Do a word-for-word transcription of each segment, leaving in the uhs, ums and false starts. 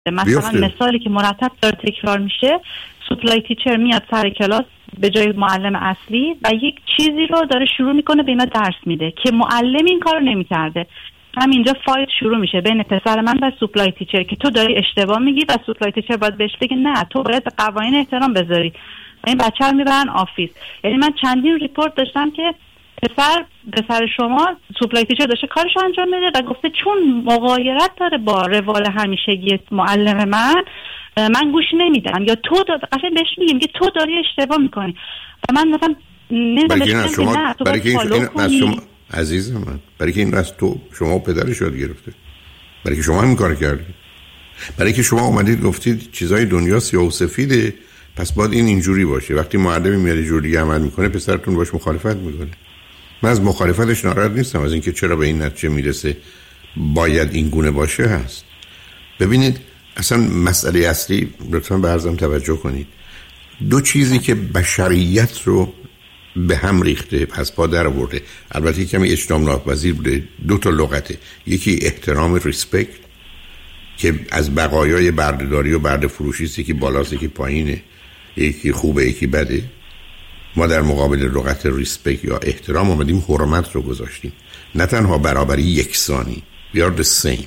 مثلا مثالی که مرتب داره تکرار میشه، سوپلای تیچر میاد سر کلاس به جای معلم اصلی و یک چیزی رو داره شروع میکنه به اینا درس میده که معلم این کارو نمیکرده. همینجا فایت شروع میشه بین پسر من و سوپلای تیچر که تو داری اشتباه میگی و سوپلای تیچر باید بهش بگه نه تو باید به قوانین احترام بذاری. این بچه رو میبرن آفیس. یعنی من چندین ریپورت داشتم که پسر پسر شما سوپلای تیچر داشته کارش انجام میده و گفته چون مغایرت داره با روال همیشگی معلم من من گوش نمیدم، یا تو قشنگ بهش میگیم که تو داری اشتباه میکنی و من مثلا نمیدونم شما نه تو برای که این از شما عزیز من برای که این از تو شما و پدرش یاد گرفته، برای که شما همین کار کردید، برای که شما اومدید گفتید چیزای دنیا سیاه و سفیده پس باید این اینجوری باشه. وقتی معلمی میاد جوری عمل میکنه پسرتون باش مخالفت میکنه. من از مخالفتش ناراحت نیستم، از اینکه چرا به این نتیجه میرسه باید این گونه باشه هست. ببینید اصلا مسئله اصلی لطفاً به عرضم توجه کنید، دو چیزی که بشریت رو به هم ریخته پس پا در آورده، البته کمی اجتناب ناپذیر بوده، دو تا لغته، یکی احترام ریسپکت که از بقایای بردهداری و برده فروشی است که بالاست که پایینه، یکی خوبه یکی بده. ما در مقابل لغت ریسپکت یا احترام اومدیم حرمت رو گذاشتیم، نه تنها برابری، یکسانی، we are the same.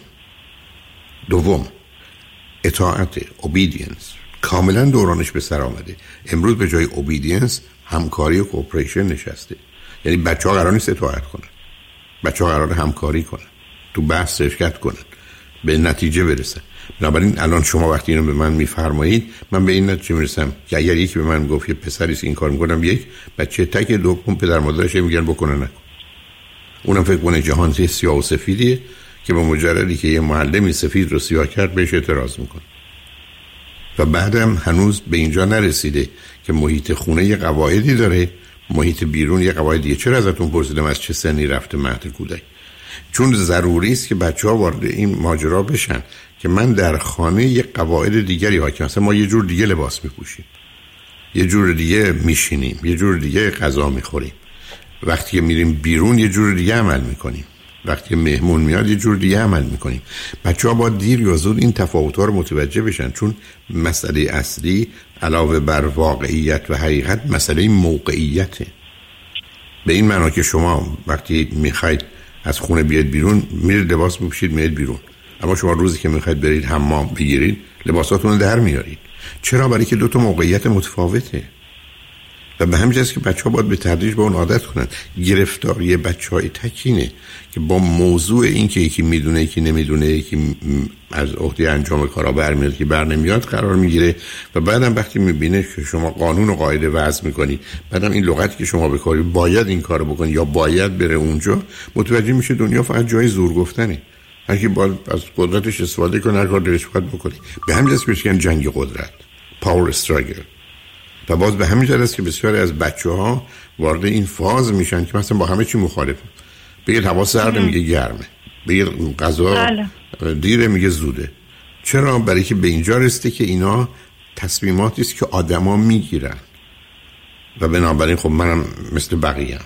دوم اطاعت، obedience، کاملا دورانش به سر آمده. امروز به جای obedience همکاری و کوپریشن نشسته. یعنی بچه ها قرار نیست اطاعت کنن، بچه ها قرار همکاری کنن، تو بحث شرکت کنن، به نتیجه برسن. بنابراین الان شما وقتی اینو به من میفرمایید من به این نتیجه میرسم که اگر یکی به من گفت یه پسری این کار میکنم، یک بچه تک دوم پدر مادرش میگن بکنه نکن، اونم فکر کنه جهان سیاه و سفیدیه که به مجردی که یه معلمی سفید رو سیاه کرد بهش اعتراض میکنه. و بعدم هنوز به اینجا نرسیده که محیط خونه یه قواعدی داره، محیط بیرون یه قواعدیه. چرا ازتون پرسیدم از چه سنی رفته مهد کودک؟ چون ضروری است که بچه‌ها وارد این ماجرا بشن که من در خانه یه قواعد دیگری حاکم، مثلا ما یه جور دیگه لباس میپوشیم، یه جور دیگه میشینیم، یه جور دیگه غذا میخوریم، وقتی که میریم بیرون یه جور دیگه عمل میکنیم، وقتی مهمون میاد یه جور دیگه عمل میکنیم. بچه‌ها با دیر یا زود این تفاوت‌ها رو متوجه بشن، چون مسئله اصلی علاوه بر واقعیت و حقیقت مسئله موقعیته. به این معنا که شما وقتی میخواید از خونه بیاید بیرون میرید لباس میپوشید میاد بیرون، اما شما روزی که میخواید برید حمام بگیرید لباساتون رو در میارید. چرا؟ برای که دو تا موقعیت متفاوته و به همین جاست که بچه‌ها باید به تدریج به اون عادت کنن. گرفتاری بچه‌های تکینه که با موضوع این که یکی میدونه یکی نمیدونه، یکی از عهده انجام کارا برمیاد که بر نمیاد قرار میگیره و بعدم وقتی میبینه که شما قانون و قاعده وضع میکنید، بعدم این لغتی که شما بکاری باید این کارو بکنی یا باید بره اونجا، متوجه میشه دنیا فقط جای زور گفتنه. هر کی باید از قدرتش استفاده کنه، هر کار دلش بخواد بکنه. به همین جاست میگن جنگ قدرت، پاور استراگل. و باز به همین جهت است که بسیاری از بچه‌ها وارد این فاز میشن که مثلا با همه چی مخالفن. بگید هوا سرده میگه گرمه، بگید غذا دیره میگه زوده. چرا؟ برای که به اینجا رسیده که اینا تصمیماتی است که آدما میگیرن و بنابراین خب منم مثل بقیه.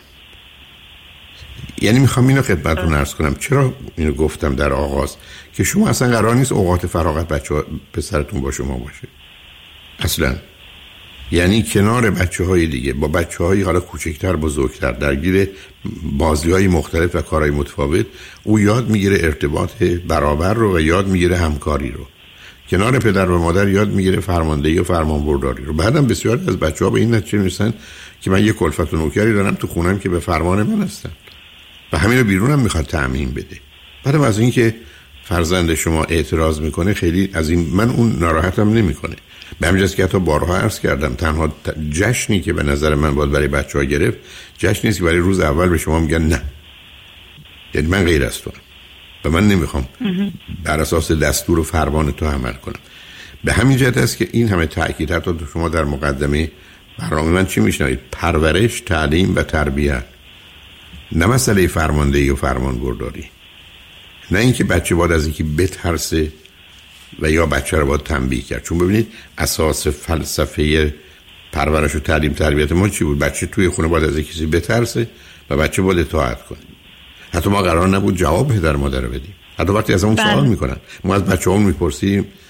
یعنی میخوام اینو خدمتتون عرض کنم، چرا اینو گفتم در آغاز که شما اصلا قرار نیست اوقات فراغت بچه‌ها پسرتون با شما باشه اصلا. یعنی کنار بچه های دیگه با بچه های حالا کوچکتر بزرگتر درگیر بازی های مختلف و کارهای متفاوت، او یاد میگیره ارتباط برابر رو و یاد میگیره همکاری رو. کنار پدر و مادر یاد میگیره فرماندهی و فرمانبرداری رو. بعدم بسیاری از بچه ها به این نتیجه میرسن که من یه کلفت و نوکری دارم تو خونم که به فرمان من هستن و همین رو بیرونم میخواد تأمین بده. بعدم از این که فرزند شما اعتراض میکنه خیلی از این من اون ناراحتم نمیکنه. به همین جاست که حتی بارها عرض کردم تنها جشنی که به نظر من باید برای بچه‌ها گرفت جشنی است که برای روز اول به شما میگن نه، یعنی من غیر از تو و من نمیخوام بر اساس دستور و فرمان تو عمل کنم. به همین جهت است که این همه تأکید حتی شما در مقدمه برنامه من چی میشنوید؟ پرورش، تعلیم و تربیت، نه مسئله فرماندهی و فرمانبرداری. نه اینکه بچه باید از اینکه بترسه و یا بچه رو باید تنبیه کرد. چون ببینید اساس فلسفه پرورش و تعلیم تربیت ما چی بود؟ بچه توی خونه باید از کسی بترسه و بچه باید اطاعت کنه. حتی ما قرار نبود جواب پدر مادر رو بدیم. حتی وقتی از اون سوال میکنن ما از بچه‌هامون میپرسیم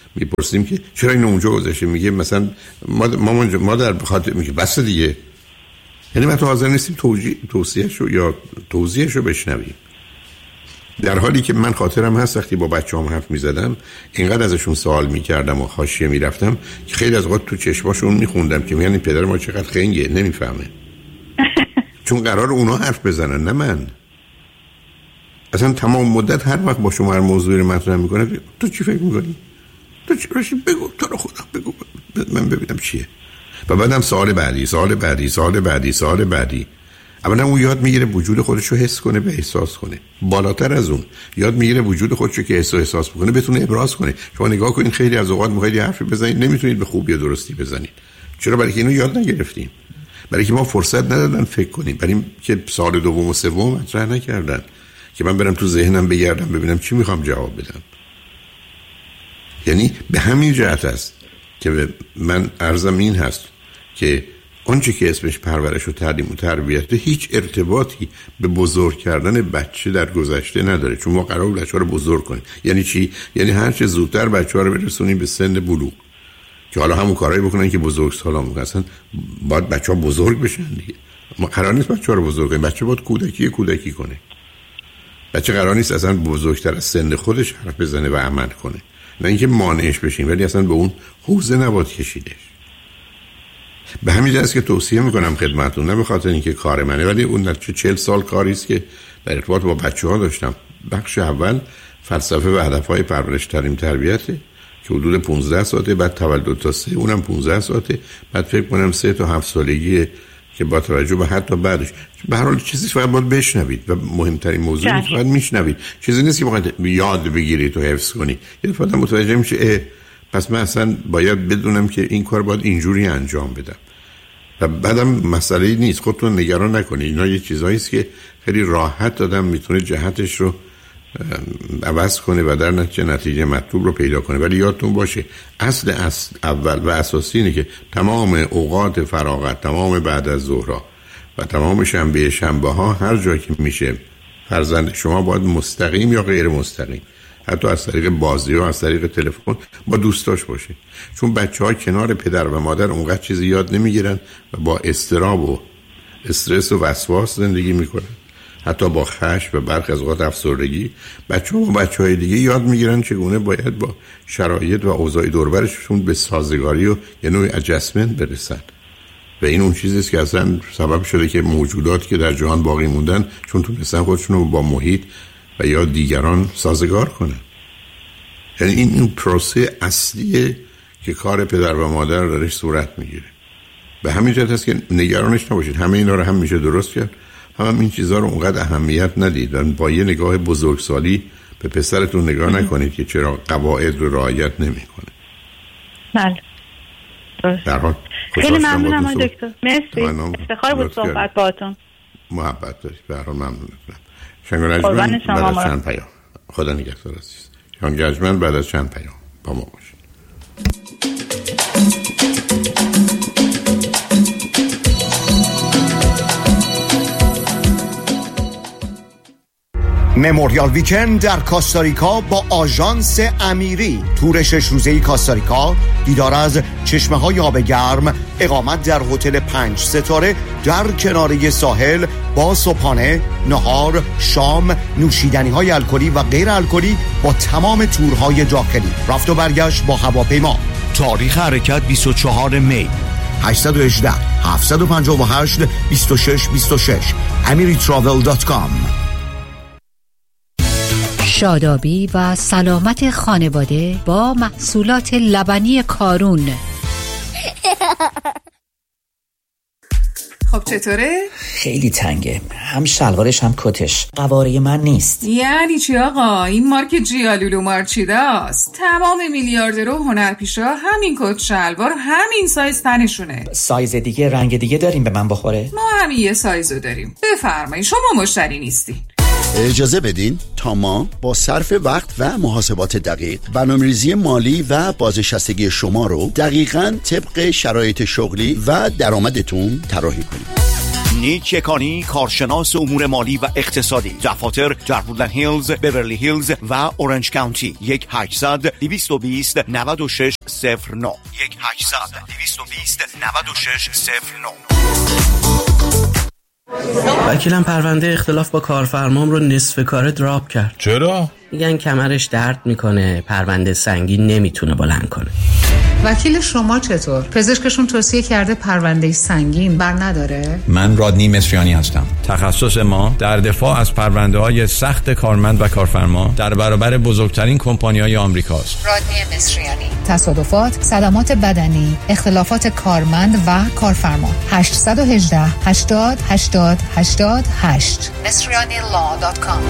میپرسیم که چرا این اونجا گذاشته، میگه مثلا ما ما ما در بخاطر میگه بس دیگه. یعنی ما تو حاضر نیستیم توجیه توصیه‌شو یا توضیحشو بشنویم، در حالی که من خاطرم هست وقتی با بچه‌هام حرف می‌زدم اینقدر ازشون سوال می‌کردم و حاشیه می‌رفتم که خیلی از وقت تو چشماشون می‌خوندم که میگن پدر ما چقدر خنگه، نمی‌فهمه. چون قرار اونا حرف بزنن نه من. اصلا تمام مدت هر وقت با شما هر موضوعی رو مطرح می‌کنه تو چی فکر می‌کنی؟ تو چی باشی بگو، تو رو خدا بگو من ببینم چیه. و بعدم سوال بعدی، سوال بعدی، سوال بعدی، سوال بعدی. اولا اون یاد میگیره وجود خودش رو حس کنه و احساس کنه. بالاتر از اون یاد میگیره وجود خودش رو که حس و احساس بکنه بتونه ابراز کنه. شما نگاه کنید خیلی از اوقات میخواید یه حرفی بزنید نمیتونید به خوبی و درستی بزنید. چرا؟ برای که اینو یاد نگرفتیم. برای که ما فرصت ندادن فکر کنیم. برای که سال دوم و سوم مطرح نکردن که من برم تو ذهنم بگردم ببینم چی میخوام جواب بدم. یعنی به همین جهت است که من عرضم این هست که اونچه که اسمش پرورش و تعلیم و تربیت هیچ ارتباطی به بزرگ کردن بچه در گذشته نداره، چون ما قرار بود بچه‌ها رو بزرگ کنیم. یعنی چی؟ یعنی هر چه زودتر بچه‌ها رو برسونیم به سن بلوغ که حالا همون کارایی بکنن که بزرگسالان می‌کنن. اصلا باید بچه‌ها بزرگ بشن دیگه. ما قرار نیست بچه‌ها رو بزرگ کنیم. بچه باید کودکی کودکی کنه. بچه قرار نیست اصلا بزرگتر از سن خودش حرف بزنه و عمل کنه. نه اینکه مانعش بشیم، ولی اصلا به اون حوزه نباید کشیدش. به همین جهت که توصیه میکنم خدمتتون، نه به خاطر اینکه کار منه، ولی اون در چهل سال کاری است که در ارتباط با بچه‌ها داشتم. بخش اول فلسفه و هدف‌های پرورش تعلیم تربیته که حدود پانزده ساعته، بعد تولد تا سه اونم پانزده ساعته، بعد فکر کنم سه تا هفت سالگی که با توجه به حتی بعدش به هر حال چیزی فقط باید بشنوید و مهمترین موضوعی که باید میشنوید. چیزی نیست که باید یاد بگیرید و حفظ کنید. یه دفعه متوجه میشه پس من اصلا باید بدونم که این کار باید اینجوری انجام بدم. و بعدم مسئله نیست، خودتون نگران نکنید. اینا یه چیزایی است که خیلی راحت آدم میتونه جهتش رو عوض کنه و در نتیجه نتیجه مطلوب رو پیدا کنه. ولی یادتون باشه اصل اصل اول و اساسی اینه که تمام اوقات فراغت، تمام بعد از ظهرها و تمام شنبه شنبه ها هر جایی که میشه فرزند شما باید مستقیم یا غیر مستقیم، حتی از طریق بازی و از طریق تلفن با دوستاش باشه. چون بچه‌ها کنار پدر و مادر اونقدر چیزی یاد نمیگیرن و با اضطراب و استرس و وسواس زندگی میکنن، حتی با خشم و برخی از اوقات افسردگی. بچه‌ها و بچه‌های دیگه یاد میگیرن چگونه باید با شرایط و اوضاع دور و برشون به سازگاری و یه نوع ادجستمنت برسن. و این اون چیزی است که اصلا سبب شده که موجوداتی که در جهان باقی موندن چون تونستن خودشون رو با محیط و یا دیگران سازگار کنن. یعنی این این پروسه اصلیه که کار پدر و مادر درش صورت میگیره. به همین جهت هست که نگرانش نباشید. همه اینا رو هم میشه درست کرد، هم این چیزها رو اونقدر اهمیت ندید و با یه نگاه بزرگسالی به پسرتون نگاه نکنید که چرا قواعد رو رعایت نمیکنه. بله. در حال خیلی ممنونم آقای دکتر. مرسی. افتخار بود صحبت باهاتون. محبت دارید. به هر حال ممنونم. شنگرجمن بعد از چند پیام. خدا نگهدار عزیز. شنگرجمن بعد از چند پیام با ما باشید. مموریال ویکند در کاستاریکا با آژانس امیری. تور شش روزه‌ای کاستاریکا، دیدار از چشمه‌های آب گرم، اقامت در هتل پنج ستاره در کناره ساحل با صبحانه، نهار، شام، نوشیدنی‌های الکلی و غیر الکلی با تمام تورهای داخلی. رفت و برگشت با هواپیما. تاریخ حرکت بیست و چهارم می. هشت یک هشت هفت پنج هشت دو شش دو شش امری تراول دات کام. شادابی و سلامت خانواده با محصولات لبنی کارون. خب چطوره؟ خیلی تنگه، هم شلوارش هم کتش قواره من نیست. یعنی چی آقا؟ این مارک جیالولو مارچیداست. تمام میلیاردر و هنرپیشا همین کت شلوار همین سایز تنشونه. سایز دیگه رنگ دیگه داریم به من بخوره؟ ما همین یه سایزو داریم. بفرمایید شما مشتری نیستین. اجازه بدین تا ما با صرف وقت و محاسبات دقیق برنامه‌ریزی مالی و بازنشستگی شما رو دقیقاً طبق شرایط شغلی و درآمدتون طراحی کنیم. نیک یکانی، کارشناس امور مالی و اقتصادی. دفاتر در وودلند هیلز، بیورلی هیلز و اورنج کانتی. یک هشتصد دویست و بیست نود و شش صفر نه یک هشتصد دویست و بیست نود و شش صفر نه. وکیلم پرونده اختلاف با کارفرمام رو نصف کاره دراپ کرد. چرا؟ میگن کمرش درد میکنه، پرونده سنگین نمیتونه بلند کنه. وکیل شما چطور؟ پزشکشون توصیه کرده پرونده سنگین بر نداره؟ من رادنی مصریانی هستم. تخصص ما در دفاع از پرونده های سخت کارمند و کارفرما در برابر بزرگترین کمپانی های آمریکاست. رادنی مصریانی. تصادفات، صدمات بدنی، اختلافات کارمند و کارفرما. هشت یک هشت هشتاد هشتاد هشتاد هشت مصریانی لا دات کام.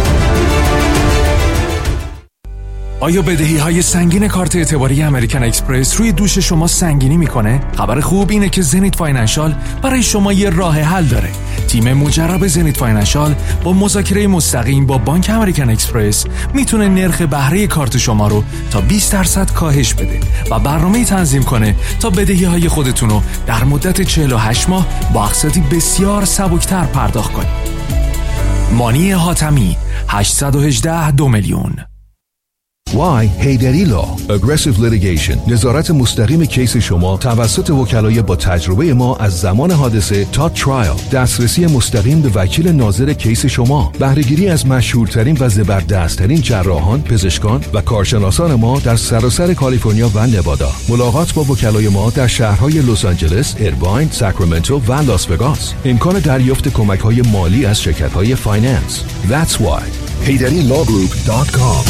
آیا بدهی های سنگین کارت اعتباری امریکن اکسپرس روی دوش شما سنگینی میکنه؟ خبر خوب اینه که زنیت فاینانشال برای شما یه راه حل داره. تیم مجرب زنیت فاینانشال با مذاکره مستقیم با بانک امریکن اکسپرس میتونه نرخ بهره کارت شما رو تا بیست درصد کاهش بده و برنامه‌ای تنظیم کنه تا بدهی های خودتون رو در مدت چهل و هشت ماه با اقساطی بسیار سبکتر پرداخت کنید. مانی حاتمی هشت یک هشت دو میلیون. وای هیدری لا Aggressive Litigation، نظارت مستقیم کیس شما توسط وکلای با تجربه ما از زمان حادثه تا ترایل، دسترسی مستقیم به وکیل ناظر کیس شما، بهره‌گیری از مشهورترین و زبردستترین جراحان، پزشکان و کارشناسان ما در سراسر کالیفرنیا و نوادا. ملاقات با وکلای ما در شهرهای لس آنجلس، ایرواین، ساکرامنتو و لاس وگاس. امکان دریافت کمک‌های مالی از شرکت‌های فایننس. That's why هیدری لا گروپ دات کام.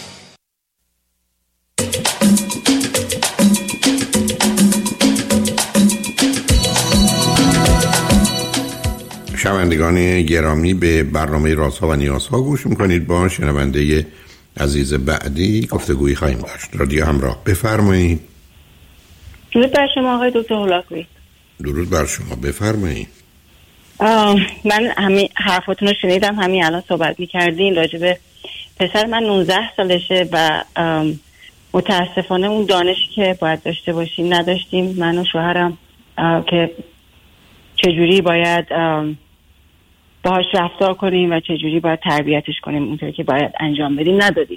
شنوندگان گرامی، به برنامه رازها و نیازها گوش میکنید. با شنونده عزیز بعدی گفتگویی خواهیم داشت. رادیو همراه، بفرمایید. درود بر شما آقای دکتر هولاکویی. درود بر شما، بفرمایید. من همین حرفاتون رو شنیدم، همین الان صحبت میکردین راجع به پسر من نوزده سالشه و متاسفانه اون دانشی که باید داشته باشیم نداشتیم، من و شوهرم، که چجوری باید باهاش رفتار کنیم و چجوری باید تربیتش کنیم اونطوری که باید انجام بدیم ندادیم.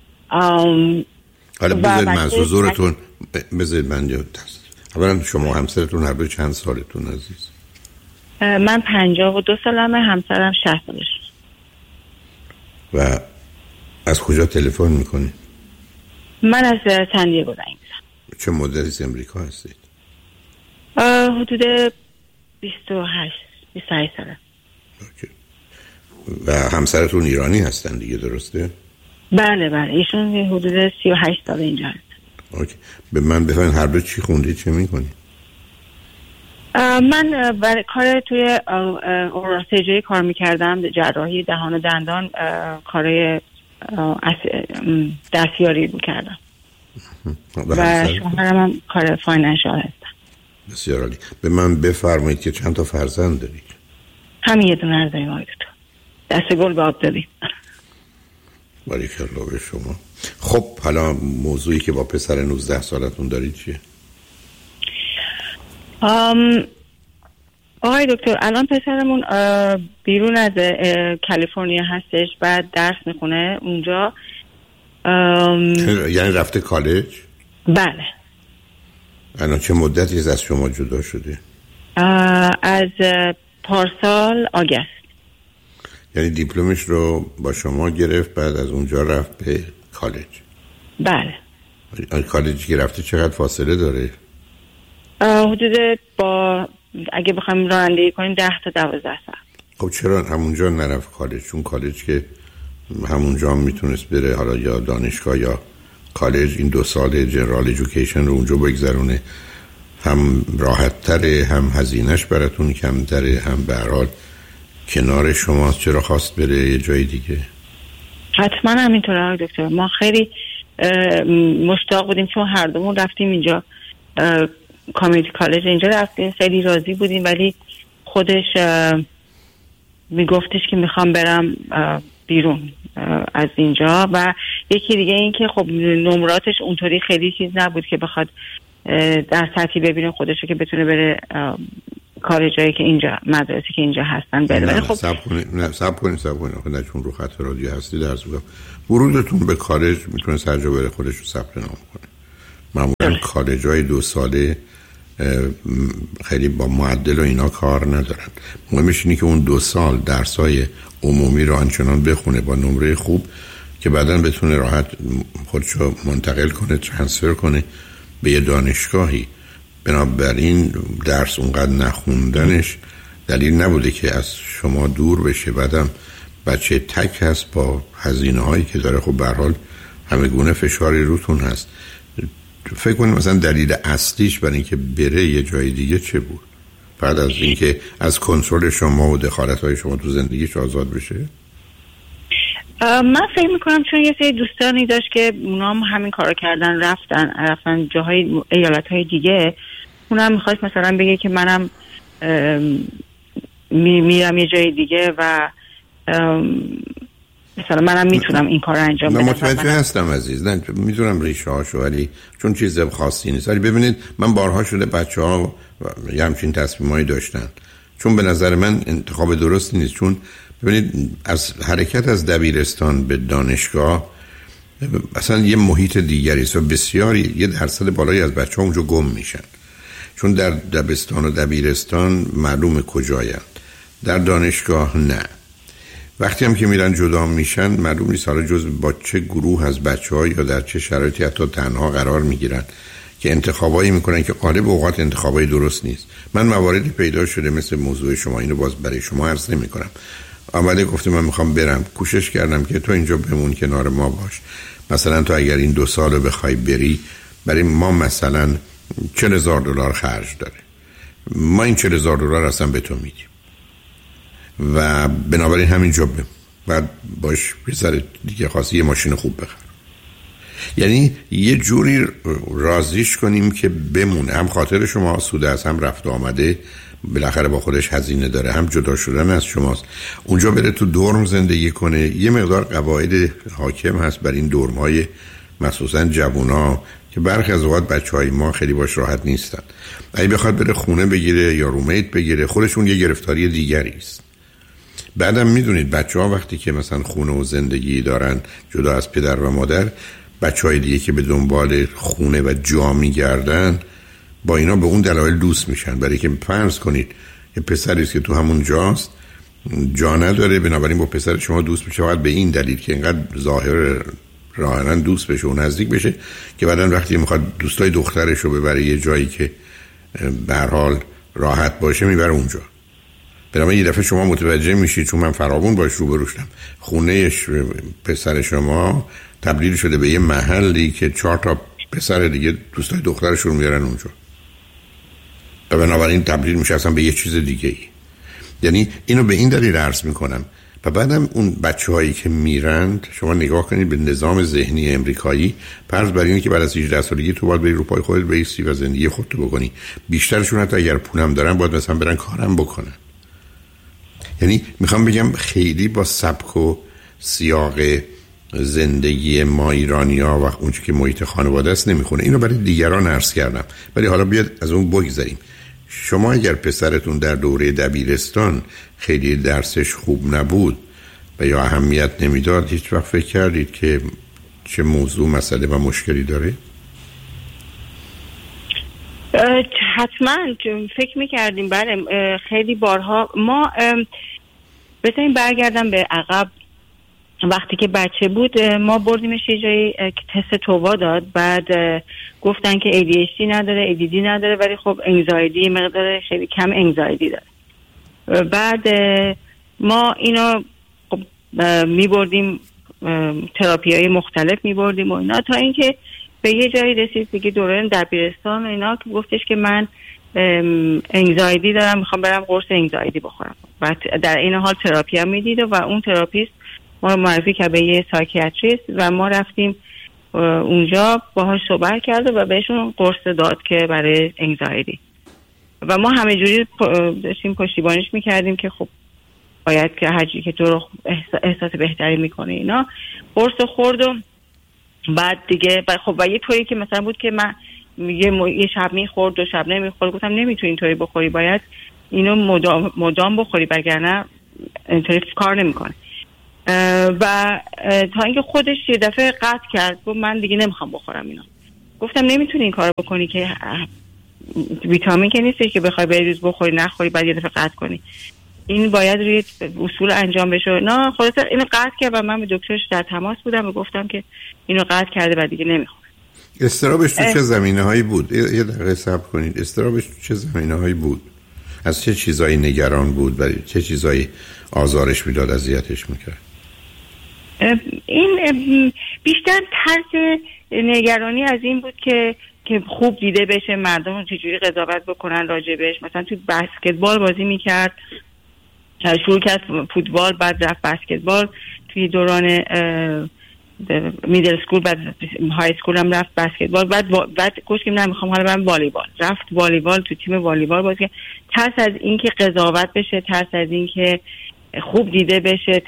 حالا بذارید من از حضورتون بذارید من یاد دست. اولا شما همسرتون هر دو چند سالتون عزیز؟ من پنجاه و دو سالمه، همسرم شصت سالش. و از کجا تلفن میکنید؟ من از سن دیگو زنگ میزنم. چه مدتی از امریکا هستید؟ حدود بیست و هشت بیست و هشت ساله. و همسرتون ایرانی هستن دیگه، درسته؟ بله بله، ایشون حدود سی و هشت ساله اینجا هست. اوکی. به من بفرمایید هر دو چی خوندید، چه میکنید؟ من برای کار توی اوراسیجی کار میکردم، جراحی دهان و دندان، کارهای دستیاری میکردم و شوهرم هم کار فاینانشال هستم. بسیار عالی. به من بفرمایید که چند تا فرزند دارید؟ همین یه دونه رو داریم آقای دکتر. دست گل به آب دادیم. باریکالله به شما. خب حالا موضوعی که با پسر نوزده سالتون دارید چیه؟ آم آقای دکتر الان پسرمون بیرون از کالیفرنیا هستش، بعد درس میخونه اونجا. یعنی رفته کالج؟ بله. الان چه مدتی از شما جدا شده؟ از پارسال آگست. یعنی دیپلمش رو با شما گرفت، بعد از اونجا رفت به کالج؟ بله. کالجی که رفته چقدر فاصله داره؟ حدود با اگه بخوایم رانندگی کنیم ده تا دوازده ساعت. خب چرا همونجا نرفت کالج؟ چون کالج که همونجا هم میتونست بره، حالا یا دانشگاه یا کالج، این دو سال جنرال ایژوکیشن رو اونجا بگذرونه، هم راحت تره، هم هزینهش براتون کم تره، هم به هر حال کنار شماست. چرا خواست بره یه جای دیگه؟ حتما همینطوره آقای دکتر. ما خیلی مشتاق بودیم چون هر دومون رفتیم اینجا کامیونیتی کالج اینجا رفتیم، خیلی راضی بودیم، ولی خودش میگفتش که میخوام برم بیرون از اینجا. و یکی دیگه این که خب نمراتش اونطوری خیلی چیز نبود که بخواد در سطحی ببینه خودشو که بتونه بره کار جایی که اینجا مدرسه که اینجا هستن بره. ولی خب صبر کنید نه صبر کنید صبر کنید آخه چون رو خط رادیو هستی درس میگم ورودتون به کالج میتونه سرجا بره خودش رو ثبت نام کنه. معمولا کالج‌های دو ساله خیلی با معدل و اینا کار ندارن. مهمش اینه که اون دو سال درسای عمومی رو آنچنان بخونه با نمره خوب که بعداً بتونه راحت خودشو منتقل کنه، ترانسفر کنه به یه دانشگاهی. بنابراین درس اونقدر نخوندنش دلیل نبوده که از شما دور بشه. بعدم بچه تک هست با هزینه هایی که داره، خب به هر حال همه گونه فشاری روتون هست. فکر کنید مثلا دلیل اصلیش برای اینکه بره یه جای دیگه چه بود؟ بعد از اینکه از کنترل شما و دخالت های شما تو زندگیش آزاد بشه؟ من فکر میکنم چون یه سری دوستانی داشت که اونا هم همین کارو کردن، رفتن رفتن جاهای ایالت های دیگه. اونم میخواست مثلا بگه که منم میرم یه جای دیگه و مثلا منم میتونم این کار رو انجام بدم. من متوجه هستم عزیز، نه میدونم ریشه هاشو، ولی چون چیز خاصی نیست. ولی ببینید من بارها شده بچه ها یه همچین تصمیمایی داشتن، چون به نظر من انتخاب درستی نیست. چون ببینید از حرکت از دبیرستان به دانشگاه اصلا یه محیط دیگری است و بسیاری یه درصد بالایی از بچه ها اونجا گم میشن، چون در دبستان و دبیرستان معلومه کجایند، در دانشگاه نه. وقتی هم که میرن جدا میشن معلوم نیست حالا جز با چه گروه از بچه ها یا در چه شرایطی حتی تنها قرار میگیرن که انتخابایی میکنن که غالب اوقات انتخابای درست نیست. من مواردی پیدا شده مثل موضوع شما، اینو باز برای شما عرض نمی کنم. اومده گفته من میخوام برم، کوشش کردم که تو اینجا بمون کنار ما باش، مثلا تو اگر این دو سالو بخوای بری برای ما مثلا چهل هزار دلار خرج داره، ما این چهل هزار دلار اصلا به تو میدیم و بنابراین همینجا بمون، بعد باش بذاره دیگه خواستی یه ماشین خوب بخر. یعنی یه جوری راضیش کنیم که بمونه، هم خاطر شما آسوده است، هم رفت و آمده بالاخره با خودش هزینه داره، هم جدا شدن از شماست. اونجا بره تو دورم زندگی کنه. یه مقدار قواعد حاکم هست بر این دورم‌های مخصوصا جوونا که برخی از اوقات بچهای ما خیلی باش راحت نیستن. اگه بخواد بره خونه بگیره یا رومیت بگیره خودشون یه گرفتاری دیگری است. بعدم میدونید بچه‌ها وقتی که مثلا خونه و زندگی دارن جدا از پدر و مادر، بچهای دیگه که به دنبال خونه و جا میگردن با اینا به اون دلایل دوست میشن. برای که فرض کنید یه پسری است که تو همون جاست جا نداره، بنابراین با پسر شما دوست میشه فقط به این دلیل که اینقدر ظاهر راحتاً دوست بشه و نزدیک بشه که بعداً وقتی میخواد دوستای دخترش رو ببره یه جایی که به هر حال راحت باشه میبره اونجا. بنابراین یه دفعه شما متوجه میشید، چون من فراوون باش روبرو شدم، خونه پسر شما تبدیل شده به یه محلی که چهار تا پسر دیگه دوستای دخترشون میارن اونجا و بنابراین تبدیل میشه اصلا به یه چیز دیگه ای. یعنی اینو به این دلیل عرض میکنم. و بعدم اون بچه هایی که میرند شما نگاه کنید به نظام ذهنی امریکایی، فرض بر اینه که بعد از هجده سالگی تو باید بری رو پای خودت بایستی و زندگی خودت بکنی. بیشترشون حتی اگر پولم دارن باید مثلا برن کارم بکنن. یعنی میخوام بگم خیلی با سبک و سیاق زندگی ما ایرانی‌ها و اون چیزی که محیط خانواده است نمیخونه. اینو برای دیگران عرض کردم، ولی حالا بیاد از اون بگذریم. شما اگر پسرتون در دوره دبیرستان خیلی درسش خوب نبود و یا اهمیت نمیداد، هیچ وقت فکر کردید که چه موضوع مسئله و مشکلی داره؟ حتما فکر میکردیم. بله خیلی بارها ما بذاریم برگردم به عقب. وقتی که بچه بود ما بردیمش یه جایی که تست تووا داد، بعد گفتن که ای دی اچ دی نداره، ای دی دی نداره، ولی خب انگزایتی مقدار خیلی کم انگزایتی داره. بعد ما اینو خب می بردیم تراپی های مختلف می بردیم و اینا تا اینکه به یه جایی رسید دیگه دوره دبیرستان و اینا که گفتش که من انگزایتی دارم، میخوام برم قرص انگزایتی بخورم. بعد در این حال تراپی هم میدید و اون تراپیست ما رو معرفی کرد به یه سایکیاتریست و ما رفتیم اونجا باهاش صحبت کرد و بهشون قرص داد که برای انگزایتی. و ما همه جوری داشتیم پشتیبانیش میکردیم که خب باید که هرچی که تو رو احساس بهتری میکنه اینا. قرص خورد و بعد دیگه خب و یه طوری که مثلا بود که من یه, م... یه شب میخورد و شب نمیخورد. گفتم نمیتونی اینطوری بخوری، باید اینو مدام, مدام بخوری وگرنه اینطوری کار نمیکنه. و تا اینکه خودش یه دفعه قطع کرد، گفت من دیگه نمیخوام بخورم اینا. گفتم نمیتونی این کارو بکنی که ویتامین که نیست که بخوای به روز بخوری نخوری بعد یه دفعه قطع کنی. این باید روی اصول انجام بشه. نه خلاص اینو قطع کرد و من به دکترش در تماس بودم و گفتم که اینو قطع کرده و دیگه نمیخوام. استرابش تو چه زمینه‌هایی بود؟ یه دقیقه صبر کنید. استرابش تو چه زمینه‌هایی بود؟ از چه چیزایی نگران بود و چه چیزایی آزارش میداد، اذیتش میکرد؟ این بیشتر طرز نگرانی از این بود که که خوب دیده بشه، مردم چجوری قضاوت بکنن راجبش. مثلا تو بسکتبال بازی میکرد، شروع کرد فوتبال، بعد رفت بسکتبال، توی دوران میدل اسکول بعد های اسکول هم رفت بسکتبال، بعد بعد گفت که نمیخوام حالا برم والیبال، رفت والیبال، تو تیم والیبال بازی کرد. ترس از این که قضاوت بشه، ترس از این که خوب دیده بشه،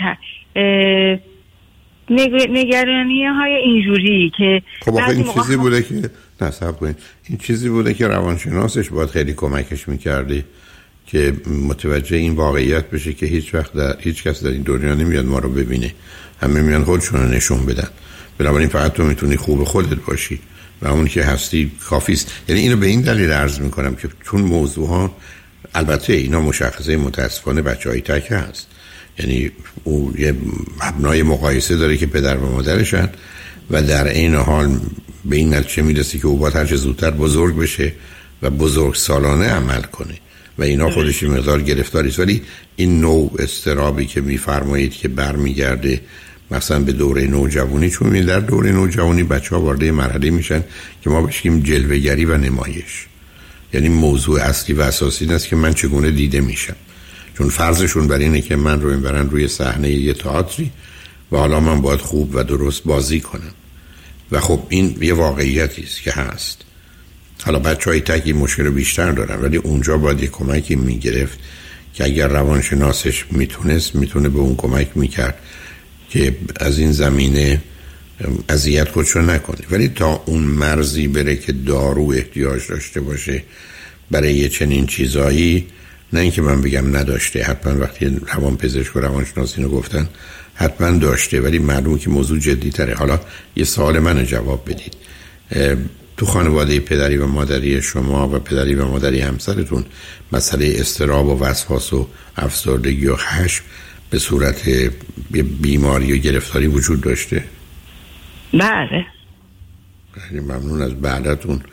نگرانی های اینجوری که خب آخه این چیزی بوده که نصب کنید این چیزی بوده که روانشناسش باید خیلی کمکش میکرده که متوجه این واقعیت بشه که هیچ وقت در هیچ کس در این دنیا نمیاد ما رو ببینه، همه میان خودشون رو نشون بدن. بنابراین فقط تو میتونی خوب خودت باشی و اون که هستی کافیست. یعنی اینو به این دلیل عرض میکنم که چون موضوع ها، البته اینا مشخصه متاسفانه بچهای تک هست، یعنی او یه مبنای مقایسه داره که پدر و مادرشن و در این حال به این نتیجه میرسی که او باید هرچه زودتر بزرگ بشه و بزرگ سالانه عمل کنه و اینا خودش مقدار گرفتاریست. ولی این نوع استرابی که میفرمایید که برمیگرده مثلا به دوره نوجوانی، چون می در دوره نوجوانی بچه ها وارد مرحله میشن که ما بهش میگیم جلوه‌گری و نمایش. یعنی موضوع اصلی و اساسی این است که من چگونه دیده میشم، چون فرضشون بر اینه که من رو میبرن روی صحنه یه تئاتری و حالا من باید خوب و درست بازی کنم و خب این یه واقعیتی است که هست. حالا بچهای تکی مشکل بیشتر دارن ولی اونجا باید یه کمکی میگرفت که اگر روانشناسش میتونست میتونه به اون کمک میکرد که از این زمینه اذیت خودشو نکنه. ولی تا اون مرزی بره که دارو احتیاج داشته باشه برای یه چنین چیزایی، نه اینکه من بگم نداشته، حتما وقتی روان پزشک و روانشناس اینو گفتن حتما داشته، ولی معلومه که موضوع جدی تره. حالا یه سوال منو جواب بدید. تو خانواده پدری و مادری شما و پدری و مادری همسرتون مسئله اضطراب و وسواس و افسردگی و خشم به صورت بیماری و گرفتاری وجود داشته؟ بله. خیلی ممنون از بعدتون.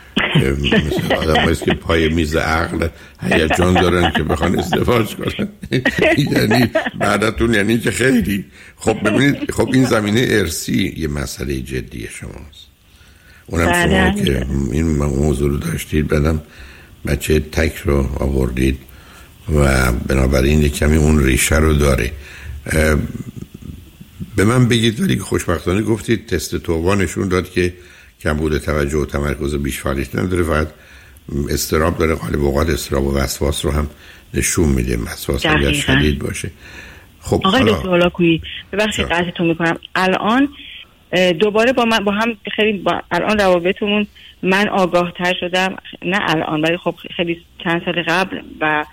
مثل آدم هایست که پای میز عقل هیجان دارن که بخوان ازدواج کنن. یعنی بعدتون یعنی که خیلی خب ببینید، خب این زمینه ارثی یه مسئله جدی شماست. اونم شما که این موضوع رو داشتید، بعدم بچه تک رو آوردید و بنابراین یک کمی اون ریشه رو داره. به من بگید، ولی خوشبختانه گفتید تست توبا نشون داد که کمبود توجه و تمرکز بیش فعالیت نداره، فقط اضطراب داره. غالب اوقات اضطراب و وسواس رو هم نشون میده، وسواس اگر شدید باشه. خب آقای دکتر هولاکویی ببخشید قطعتون میکنم، الان دوباره با من با هم خیلی با الان روابطمون من آگاه تر شدم، نه الان ولی خب خیلی چند سال قبل، و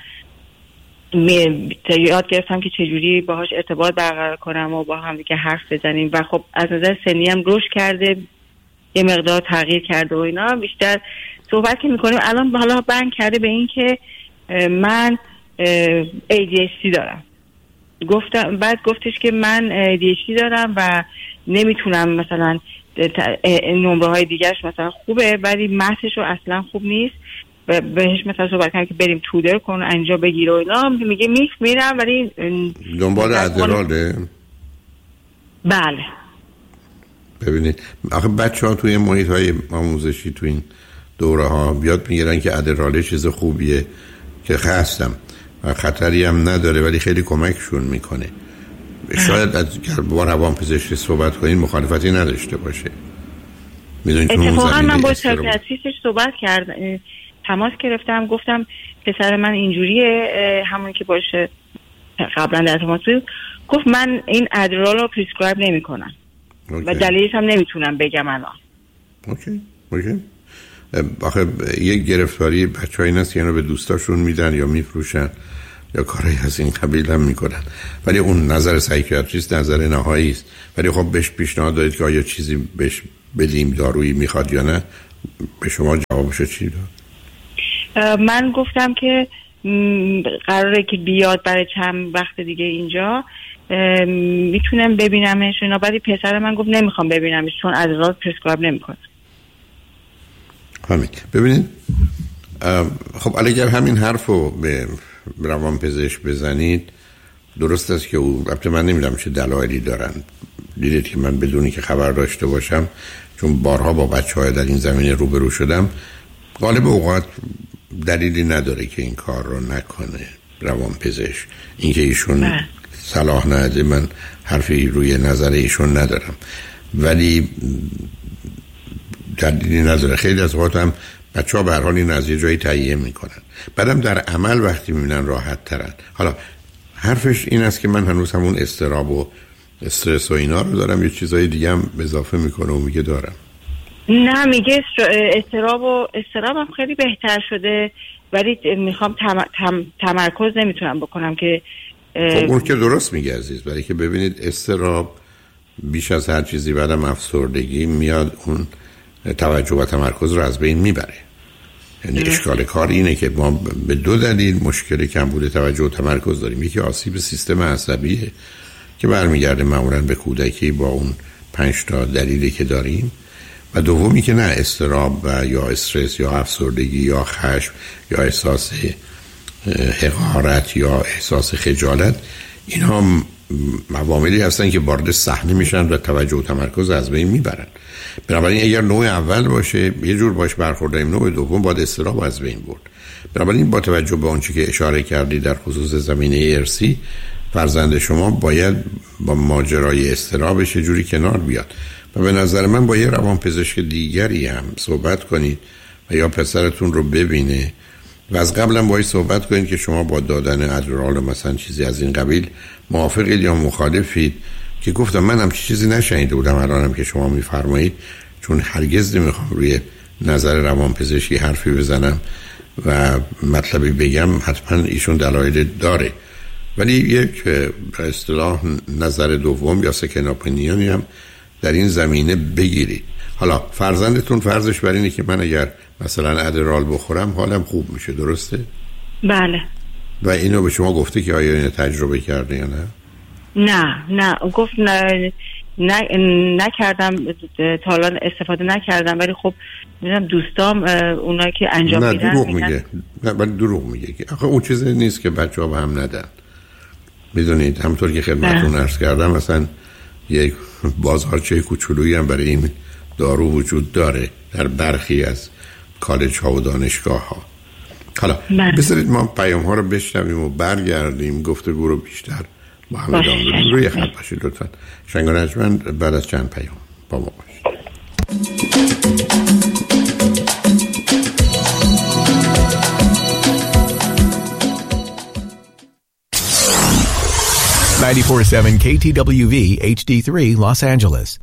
یاد گرفتم که چجوری باهاش ارتباط برقرار کنم و با هم دیگه حرف بزنیم و خب از نظر سنی هم رشد کرده، یه مقدار تغییر کرده و اینا. بیشتر صحبت که میکنیم الان حالا بند کرده به این که من ای دی اچ دی دارم. گفتم بعد گفتش که من ای دی اچ دی دارم و نمیتونم مثلا نمره های دیگرش مثلا خوبه ولی متنش رو اصلا خوب نیست و بهش مثلا صحبت کنم که بریم تودر کن انجا بگیر و اینا. میگه میف میرم ولی دنبال ادراله. بله. ببینید آخه بچه ها توی محیط های آموزشی تو این دوره ها بیاد میگیرن که ادراله چیز خوبیه که خستم و خطری هم نداره ولی خیلی کمکشون میکنه. شاید از با روان پزشکی صحبت کنین مخالفتی نداشته باشه. میدونید اتفاقا من با ترپیستش صحبت کردم، تماس گرفتم، گفتم پسر من اینجوریه، همون که باشه قبلا در تماس بود، گفت من این ادرال رو پریسکرایب نمی کنم و دلیلش هم نمیتونم بگم الان. اوکی اوکی آخه یه گرفتاری بچه‌ها این است که اینو به دوستاشون میدن یا میفروشن یا کاری از این قبیل هم میکنن، ولی اون نظر سایکیاتریست نظر نهایی است. ولی خب بهش پیشنهاد دادید که آیا چیزی بهش بدیم، دارویی میخواد یا نه؟ به شما جوابش چی داد؟ من گفتم که قراره که بیاد برای چند وقت دیگه اینجا، میتونم ببینمش اینا. بعدی پسر من گفت نمیخوام ببینمش چون ادرال پرسکرایب نمیکنه. همین. ببینید خب اگر همین حرفو به روان پزشک بزنید، درست است که او، البته من نمیدونم چه دلایلی دارن، دیدید که من بدونی که خبر داشته باشم، چون بارها با بچه‌ها در این زمینه روبرو شدم، غالب اوقات دلیلی نداره که این کار رو نکنه روان پزشک. اینکه ایشون صلاح نده، من حرفی روی نظر ایشون ندارم، ولی دلیلی نداره. خیلی از اوقات هم بچه ها به هر حال این از یه جایی تهیه میکنن، بعدم در عمل وقتی میبینن راحت ترن. حالا حرفش این است که من هنوز همون استراب و استرس و اینا رو دارم، یه چیزای دیگه هم اضافه میکنه و میگه دارم. نه، میگه استراب و استراب هم خیلی بهتر شده، ولی میخوام تم... تم... تمرکز نمیتونم بکنم که خب اون که درست میگه عزیز، برای که ببینید استراب بیش از هر چیزی بعدم افسردگی میاد، اون توجه و تمرکز رو از بین میبره. یعنی اشکال کار اینه که ما به دو دلیل مشکل کمبود توجه و تمرکز داریم. یکی آسیب سیستم عصبیه که برمیگرده معمولاً به کودکی با اون پنج تا دلیلی که داریم، و دومی که نه استراب و یا استرس یا افسردگی یا خشم یا احساس حقارت یا احساس خجالت، اینها عواملی هستن که وارد صحنه میشن و توجه و تمرکز از بین میبرن. بنابراین اگر نوع اول باشه یه جور باش برخوردیم، نوع دوم باید استراب از بین برد. بنابراین با توجه به آنچه که اشاره کردی در خصوص زمینه ارثی، فرزند شما باید با ماجرای استرابش یه جوری کنار بیاد و به نظر من با یه روانپزشک دیگری هم صحبت کنید و یا پسرتون رو ببینه و از قبلا باید صحبت کنید که شما با دادن ادرال و مثلا چیزی از این قبیل موافقید یا مخالفید. که گفتم من هم چیزی نشنیده بودم الانم که شما میفرمایید، چون هرگز نمیخوام روی نظر روانپزشکی حرفی بزنم و مطلبی بگم، حتما ایشون دلایل داره، ولی یک به اصطلاح نظر دوم یا سکن اپینیونی هم در این زمینه بگیرید. حالا فرزندتون فرضش بر اینه که من اگر مثلا ادرال بخورم حالم خوب میشه، درسته؟ بله. و اینو به شما گفته که آیا اینو تجربه کرده یا نه؟ نه نه گفت نه نه نکردم تا الان استفاده نکردم، ولی خب میدونم دوستام اونایی که انجام میدن نه دروغ میگه، نه ولی دروغ میگه که آخه اون چیزی نیست که بچه‌ها به هم ندن. میدونید همونطور که خدمتتون عرض کردم مثلا یک بازارچه کوچولویی هم برای این دارو وجود داره در برخی از کالج ها و دانشگاه ها. حالا بذارید ما پیام ها رو بشنویم و برگردیم گفتگو رو بیشتر با هم ادامه بدیم. روی خط باشید لطفا. شنگ و نجمند بعد از چند پیام با ما باشید. ninety-four point seven K T W V H D three Los Angeles.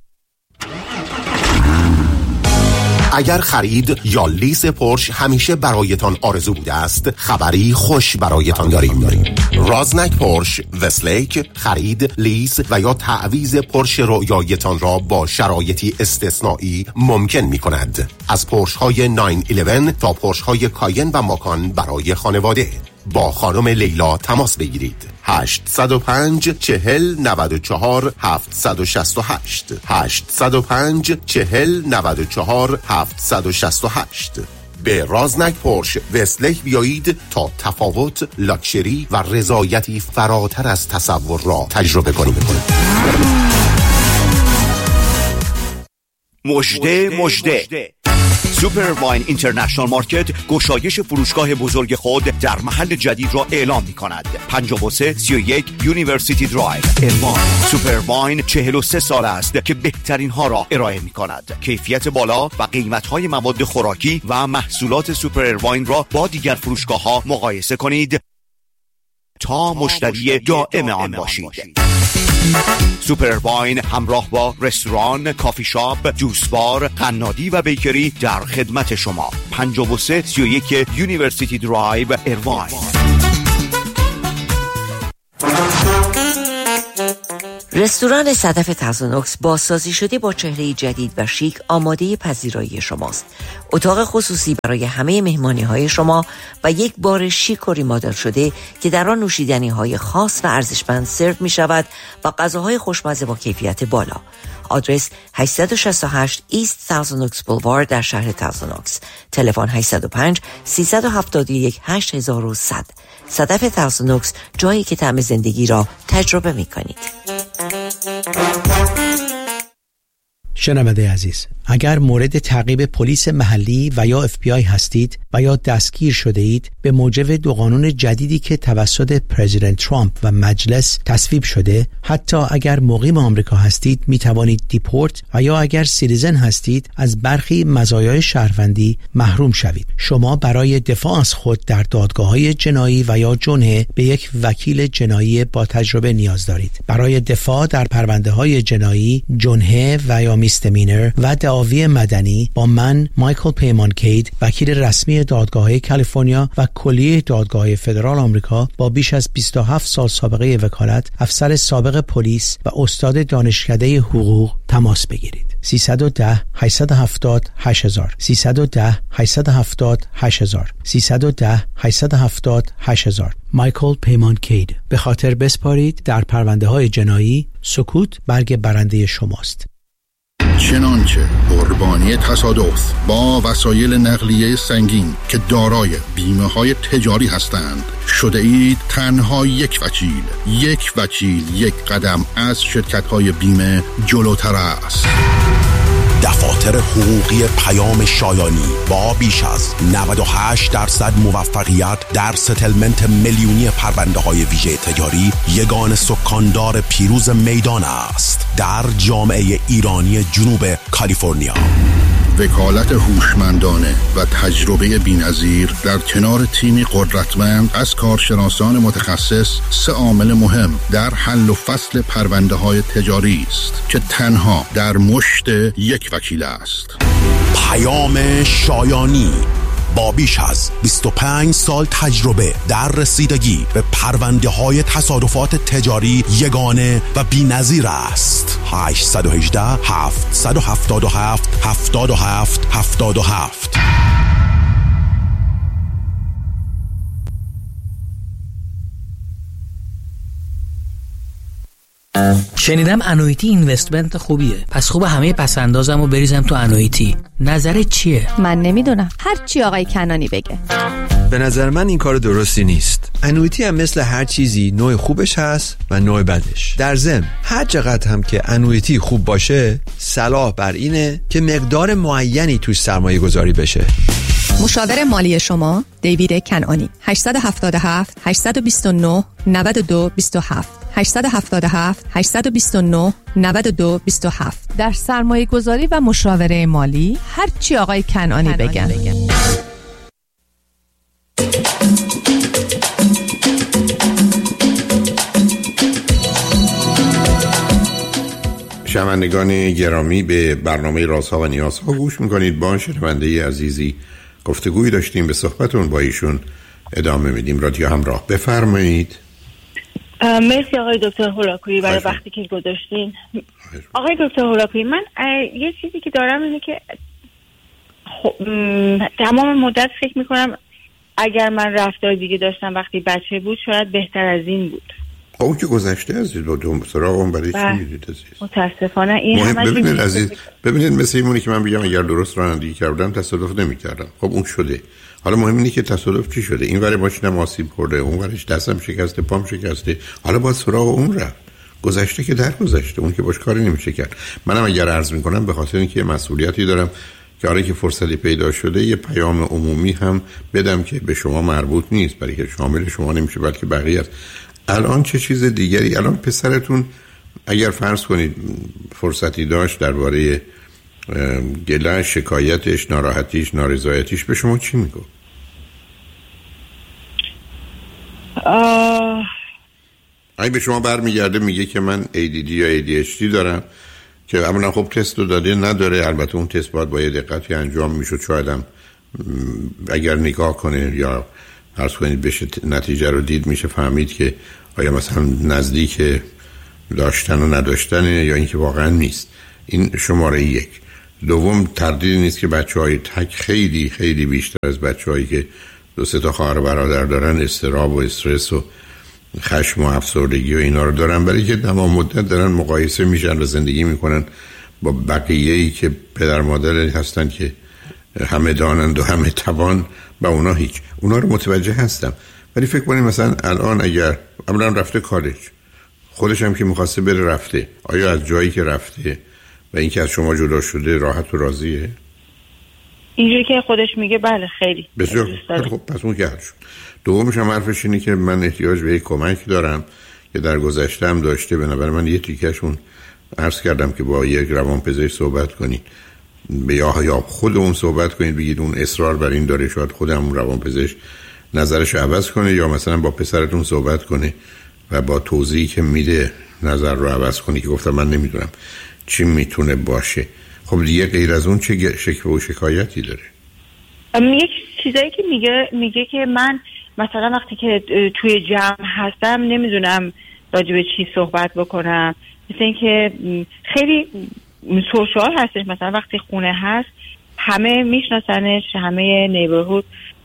اگر خرید یا لیز پورش همیشه برایتان آرزو بوده است، خبری خوش برایتان داریم. رازنک پورش وستلیک خرید، لیز و یا تعویض پورش رویایتان را با شرایطی استثنایی ممکن می کند. از پورش های نه یازده تا پورش های کاین و ماکان برای خانواده. با خانم لیلا تماس بگیرید. هشت صفر پنج چهل نود و چهار هفتصد و شصت و هشت هشت صفر پنج چهل نود و چهار هفتصد و شصت و هشت. به رازنک پورش وستلیک بیایید تا تفاوت، لاکچری و رضایتی فراتر از تصور را تجربه کنید. مژده مژده سوپر واین اینترنشنال مارکت گشایش فروشگاه بزرگ خود در محل جدید را اعلام می کند. پنجاه و سه سی و یک یونیورسیتی درایو اروان. سوپر واین چهل و سه سال است که بهترین ها را ارائه می کند. کیفیت بالا و قیمت های مواد خوراکی و محصولات سوپر واین را با دیگر فروشگاه ها مقایسه کنید تا مشتری دائم آن باشید. سوپر واین همراه با رستوران، کافی شاپ، جوس بار، قنادی و بیکری در خدمت شما. پنجاه و سه سی و یک یونیورسیتی درایو، ایرواین. رستوران صدف تازونوکس بازسازی شده با چهره جدید و شیک آماده پذیرایی شماست. اتاق خصوصی برای همه مهمانی های شما و یک بار شیک و ریمادل شده که در آن نوشیدنی های خاص و ارزشمند سرو می شود و غذاهای خوشمزه با کیفیت بالا. آدرس هشت شش هشت ایست تازونوکس بولوارد در شهر تازونوکس. تلفن هشت صفر پنج سه هفت یک هشت یک صفر صفر. صدف تازونوکس، جایی که طعم زندگی را تجربه می کنید. شنونده عزیز، اگر مورد تعقیب پلیس محلی و یا اف بی آی هستید و یا دستگیر شده اید، به موجب دو قانون جدیدی که توسط پرزیدنت ترامپ و مجلس تصویب شده، حتی اگر مقیم آمریکا هستید می توانید دیپورت و یا اگر سیتیزن هستید از برخی مزایای شهروندی محروم شوید. شما برای دفاع از خود در دادگاه‌های جنایی و یا جنحه به یک وکیل جنایی با تجربه نیاز دارید. برای دفاع در پرونده‌های جنایی، جنحه و یا میستمینر و دعاوی مدنی با من مایکل پیمان کید، وکیل رسمی دادگاه‌های کالیفرنیا و کلیه دادگاه‌های فدرال آمریکا با بیش از بیست و هفت سال سابقه وکالت، افسر سابق پلیس و استاد دانشکده حقوق تماس بگیرید. سیصد و ده هشتصد و هفتاد هشت هزار سیصد و ده هشتصد و هفتاد هشت هزار سیصد و ده هشتصد و هفتاد هشت هزار. مایکل پیمان کید. به خاطر بسپارید در پرونده‌های جنایی، سکوت برگ برنده شماست. چنانچه قربانی تصادف با وسایل نقلیه سنگین که دارای بیمه های تجاری هستند شده اید تنها یک وکیل یک وکیل یک قدم از شرکت های بیمه جلوتر است. دفاتر حقوقی پیام شایانی با بیش از نود و هشت درصد موفقیت در ستلمنت میلیونی پرونده های ویژه تجاری، یگان سکاندار پیروز میدان است در جامعه ایرانی جنوب کالیفرنیا. وکالت هوشمندانه و تجربه بی‌نظیر در کنار تیمی قدرتمند از کارشناسان متخصص سه عامل مهم در حل و فصل پرونده های تجاری است که تنها در مشت یک وکیل است. پیام شایانی با بیش از بیست و پنج سال تجربه در رسیدگی به پرونده های تصادفات تجاری یگانه و بی‌نظیر است. هشت یک هشت هفت هفت هفت هفت هفت هفت هفت. شنیدم انویتی اینوستمنت خوبیه، پس خوب همه پسندازم و بریزم تو انویتی. نظرت چیه؟ من نمیدونم، هر چی آقای کنانی بگه. به نظر من این کار درستی نیست. انویتی هم مثل هر چیزی نوع خوبش هست و نوع بدش. در ضمن هر چقدر هم که انویتی خوب باشه، صلاح بر اینه که مقدار معینی توش سرمایه گذاری بشه. مشاور مالی شما دیوید کنعانی. هشت هفت هفت هشت دو نه نه دو دو هفت هشت هفت هفت هشت دو نه نه دو دو هفت. در سرمایه گذاری و مشاوره مالی هر چی آقای کنعانی بگن. شنوندگان گرامی، به برنامه رازها و نیازها گوش میکنید. با شنونده عزیزی گفتگوی داشتیم، به صحبتون با ایشون ادامه میدیم. رادیو همراه، بفرمایید. مرسی آقای دکتر هولاکویی برای وقتی که گذاشتین. آقای دکتر هولاکویی، من یه چیزی که دارم اینه که تمام مدت فکر میکنم اگر من رفتار دیگه داشتم وقتی بچه بود شاید بهتر از این بود. اون که گذشته عزیز، دو سراغ اون برای چی میدید عزیز؟ متاسفانه این همه ببینید عزیز، ببینید مثل اینه که من بگم اگر درست رانندگی کردم تصادف نمی‌کردم. خب اون شده. حالا مهم اینه که تصادف چی شده. این ور ماشینم آسیب خورده، اون ورش دستم شکسته، پام شکسته. حالا باید سراغ اون رفت. گذشته که در گذشته، اون که باش کاری نمیشه کرد. منم اگر عرض می‌کنم به خاطر اینکه مسئولیتی دارم که آره که فرصتی پیدا شده یه پیام عمومی هم بدم که به شما مربوط نیست، برای که شامل شما نمیشه بلکه بقیه است. الان چه چیز دیگری، الان پسرتون اگر فرض کنید فرصتی داشت درباره گله، شکایتش، ناراحتیش، نارضایتیش به شما چی میگه؟ اگه به شما برمیگرده میگه که من ای دی دی یا ای دی اچ دی دارم که اولا خب تست رو داده نداره، البته اون تست باید با یه دقتی انجام میشد، شاید هم اگر نگاه کنه یا عرض کنید بشه نتیجه رو دید میشه فهمید که آیا مثلا نزدیک داشتن و نداشتن یا اینکه واقعا نیست. این شماره یک. دوم، تردیدی نیست که بچه‌های تک خیلی خیلی بیشتر از بچه‌هایی که دو سه تا خواهر برادر دارن اضطراب و استرس و خشم و افسردگی و اینا رو دارن، برای که تمام مدت دارن مقایسه میشن و زندگی میکنن با بقیه‌ای که پدر مادر هستن که همه دانند و همه توان و اونا هیچ. اونا رو متوجه هستم، ولی فکر کنید مثلا الان اگر اولا رفته کالج، خودش هم که میخواسته بره رفته، آیا از جایی که رفته و اینکه از شما جدا شده راحت و راضیه؟ اینجوری که خودش میگه بله خیلی بسیار خب، پس اون که حل شد. دومش هم حرفش اینه که من احتیاج به یک کمک دارم که در گذشته هم داشته، بنابراین من یه تیکشون عرض کردم که با یک روانپزشک صحبت کنید، به یا یا خود اون صحبت کنید، بگید اون اصرار بر این داره، شاید خودم روانپزشک نظرش عوض کنه، یا مثلا با پسرتون صحبت کنه و با توضیحی که میده نظر رو عوض کنی که گفتم من نمیدونم چی میتونه باشه. خب دیگه غیر از اون چه شکوه و شکایتی داره؟ یک چیزایی که میگه میگه که من مثلا وقتی که توی جمع هستم نمیدونم راجع به چی صحبت بکنم، مثل اینکه خیلی سوشال هستش، مثلا وقتی خونه هست همه میشناسنش، همه نیبرهود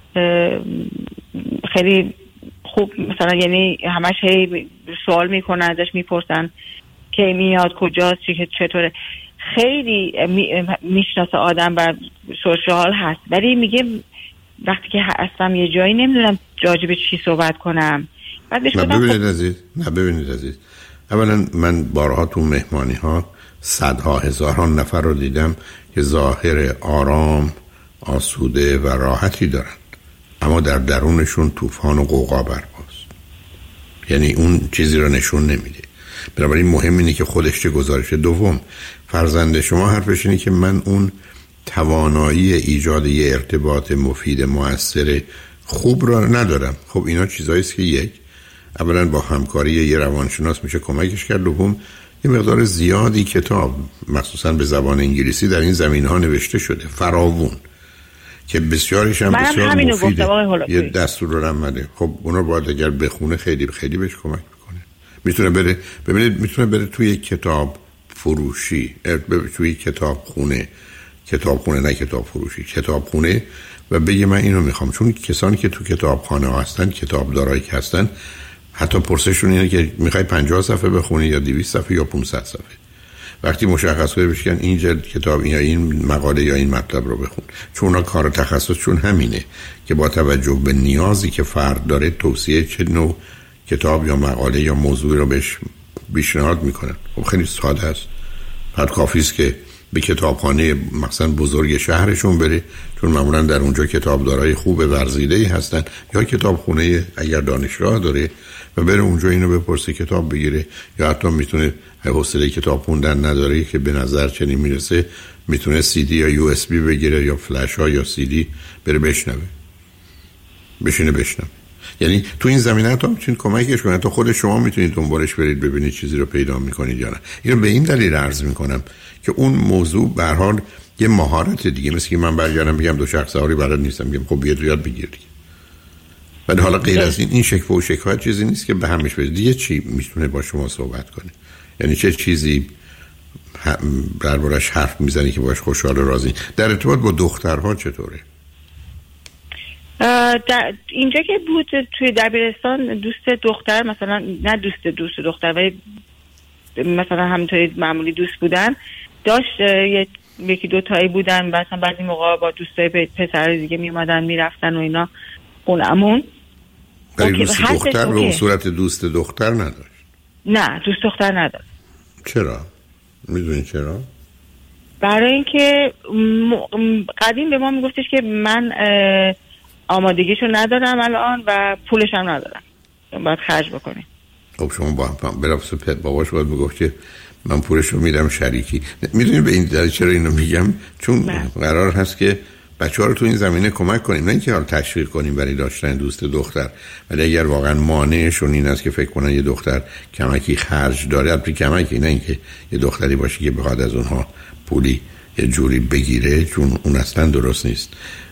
خیلی خوب، مثلا یعنی همش هی سوال میکنن ازش، میپرسن که میاد کجاست چی چطوره، خیلی میشناسه آدم و سوشال هست. ولی میگه وقتی که هستم یه جایی نمیدونم راجع به چی صحبت کنم. بعد بهش نه گفتم ببینید عزیز، نه ببینید عزیز، اولا من بارها تو مهمانی ها صدها هزاران نفر رو دیدم که ظاهر آرام، آسوده و راحتی دارن، اما در درونشون طوفان و غوغا برپاست، یعنی اون چیزی رو نشون نمیده. بنابراین مهم اینه که خودش چه گزارشه. دوم، فرزند شما حرفش اینه که من اون توانایی ایجاد یه ارتباط مفید مؤثر خوب را ندارم. خب اینا چیزایی است که یک، اولا با همکاری یه روانشناس میشه کمکش کرد. دوم، یه مقدار زیادی کتاب مخصوصا به زبان انگلیسی در این زمینه‌ها نوشته شده، فراوون، که بسیارش هم بسیار مفیده. یه دستور رو رمده. خب اونا باید اگر بخونه خیلی خیلی بهش کمک میکنه. میتونه بره، ببینید میتونه بره توی کتاب فروشی، توی کتاب خونه، کتاب خونه نه کتاب فروشی، کتاب خونه و بگه من اینو میخوام. چون کسانی که تو کتابخانه هستن، کتاب دارایی که هستن، حتی پرسششون اینه که میخوای پنجاه صفحه بخونی یا دویست صفحه یا پانصد صفحه. وقتی مشخص کنه بشکن این جلد کتاب یا این مقاله یا این مطلب رو بخون، چون اونا کار تخصصشون همینه که با توجه به نیازی که فرد داره توصیه چه نوع کتاب یا مقاله یا موضوعی رو بهش پیشنهاد میکنن. خب خیلی ساده است. فقط کافی است که به کتابخانه مثلا بزرگ شهرشون بره، چون معمولا در اونجا کتابدارای خوب ورزیده‌ای هستن، یا کتابخونه اگر دانشگاه داره و بره اونجا اینو بپرسه کتاب بگیره، یا حتی میتونه حوصله کتاب خوندن نداره که به نظر چنین میرسه میتونه سی دی یا یو اس بی بگیره یا فلش ها یا سی دی بره بشنوه، بشینه بشنوه. یعنی تو این زمینه تا میتونید کمکش کنید، تا خود شما میتونید دنبالش برید ببینید چیزی رو پیدا میکنید یا نه. اینو به این دلیل عرض میکنم که اون موضوع به هر حال یه مهارت دیگه، مثل که من برگردم بگم دو شخص سواری بلد نیستم، میگم خب بیا یاد بگیر دیگه. ولی حالا غیر از این این شکوه و شکایت چیزی نیست که به همش بده. دیگه چی میتونه با شما صحبت کنه؟ یعنی چه چیزی دربارش حرف میزنی که باش خوشحال و راضی؟ در ارتباط با دخترها چطوره؟ در اینجا که بود توی دبیرستان دوست دختر، مثلا نه دوست دوست دختر ولی مثلا همینطوری معمولی دوست بودن داشت، یکی دو تایی بودن، مثلا بعضی موقع با دوستای پسر دیگه می اومدن میرفتن و اینا خونمون. ولی دوست دختر به اون صورت دوست دختر نداشت؟ نه دوست دختر نداشت. چرا؟ میدونی چرا؟ برای اینکه قدیم به ما میگفتش که من آمادگیشو ندارم الان و پولش هم ندارم، باید خرج بکنی. خب شما با بلافاصله باباش باید میگفت که من پولش رو میدم شریکی. میدونی به این دلیل چرا اینو میگم؟ چون نه. قرار هست که بچه‌ها رو تو این زمینه کمک کنیم، نه اینکه حال تشویق کنیم برای داشتن دوست دختر. ولی اگر واقعا مانعشون این است که فکر کنن یه دختر کمکی خرج داره، البته کمکی، نه اینکه یه دختری باشه که بخواد از اونها پولی یه جوری بگیره، چون اون اصلا درست نیست.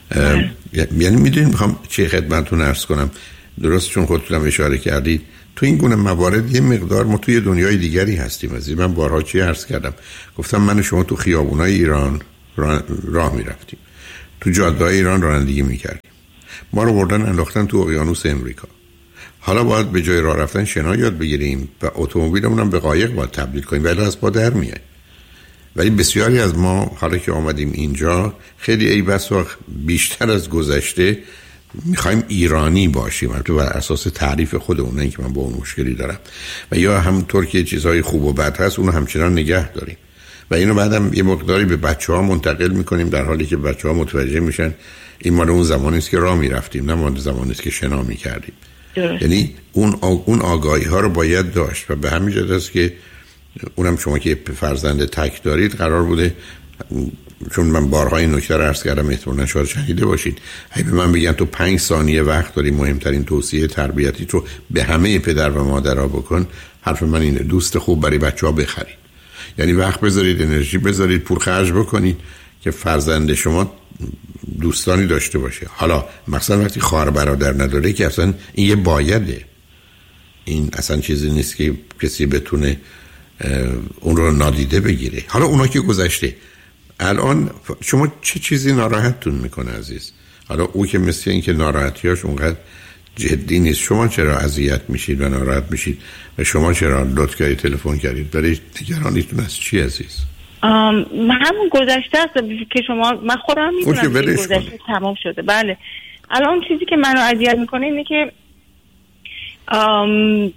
یعنی میدونید میخوام چه خدمتتون عرض کنم، درست چون خودتونم اشاره کردید تو این گونه موارد یه مقدار ما توی دنیای دیگری هستیم. از من بارها چی عرض کردم، گفتم من و شما تو خیابونای ایران راه, راه میرفتیم، تو جاده‌های ایران رانندگی میکردیم، ما رو بردن انداختن تو اقیانوس امریکا. حالا باید به جای راه رفتن شنا یاد بگیریم و اتومبیلمون هم به قایق باید تبدیل کنیم، ولی از پا در میای. ولی بسیاری از ما حالا که آمدیم اینجا خیلی ای بسا بیشتر از گذشته میخوایم ایرانی باشیم، تو بر اساس تعریف خودمون، نه اینکه من با اون مشکلی دارم، و یا همونطور که چیزهای خوب و بد هست اونو همچنان نگه داریم و اینو بعدم یه مقداری به بچه‌ها منتقل میکنیم، در حالی که بچه‌ها متوجه میشن این مال اون زمانی است که راه میرفتیم، نه مال زمانی است که شنا میکردیم. یعنی اون اون آگاهی ها رو باید داشت و به همین جهت است که اونم شما که فرزند تک دارید قرار بوده، چون من بارها این نکته رو عرض کردم احتمالاً شاید شنیده باشید، اگه به من بگن تو پنج ثانیه وقت داری مهمترین توصیه تربیتی تو به همه پدر و مادرها بکن، حرف من اینه دوست خوب برای بچه‌ها بخرید. یعنی وقت بذارید، انرژی بذارید، پول خرج بکنید که فرزند شما دوستانی داشته باشه. حالا مثلا وقتی خواهر برادر نداره که اصلا این یه بایده، این اصلا چیزی نیست که کسی بتونه اون رو نادیده بگیره. حالا اونا که گذشته، الان شما چه چیزی ناراحتتون میکنه عزیز؟ حالا او که مثل این که ناراحتیاش اونقدر جدی نیست، شما چرا اذیت میشید و ناراحت میشید و شما چرا لطف کردید تلفن کردید؟ برای نگرانیتون از چی عزیز؟ من همون گذشته است که شما، من خودم میدونم که گذشته تمام شده. بله الان چیزی که منو اذیت میکنه اینه که ام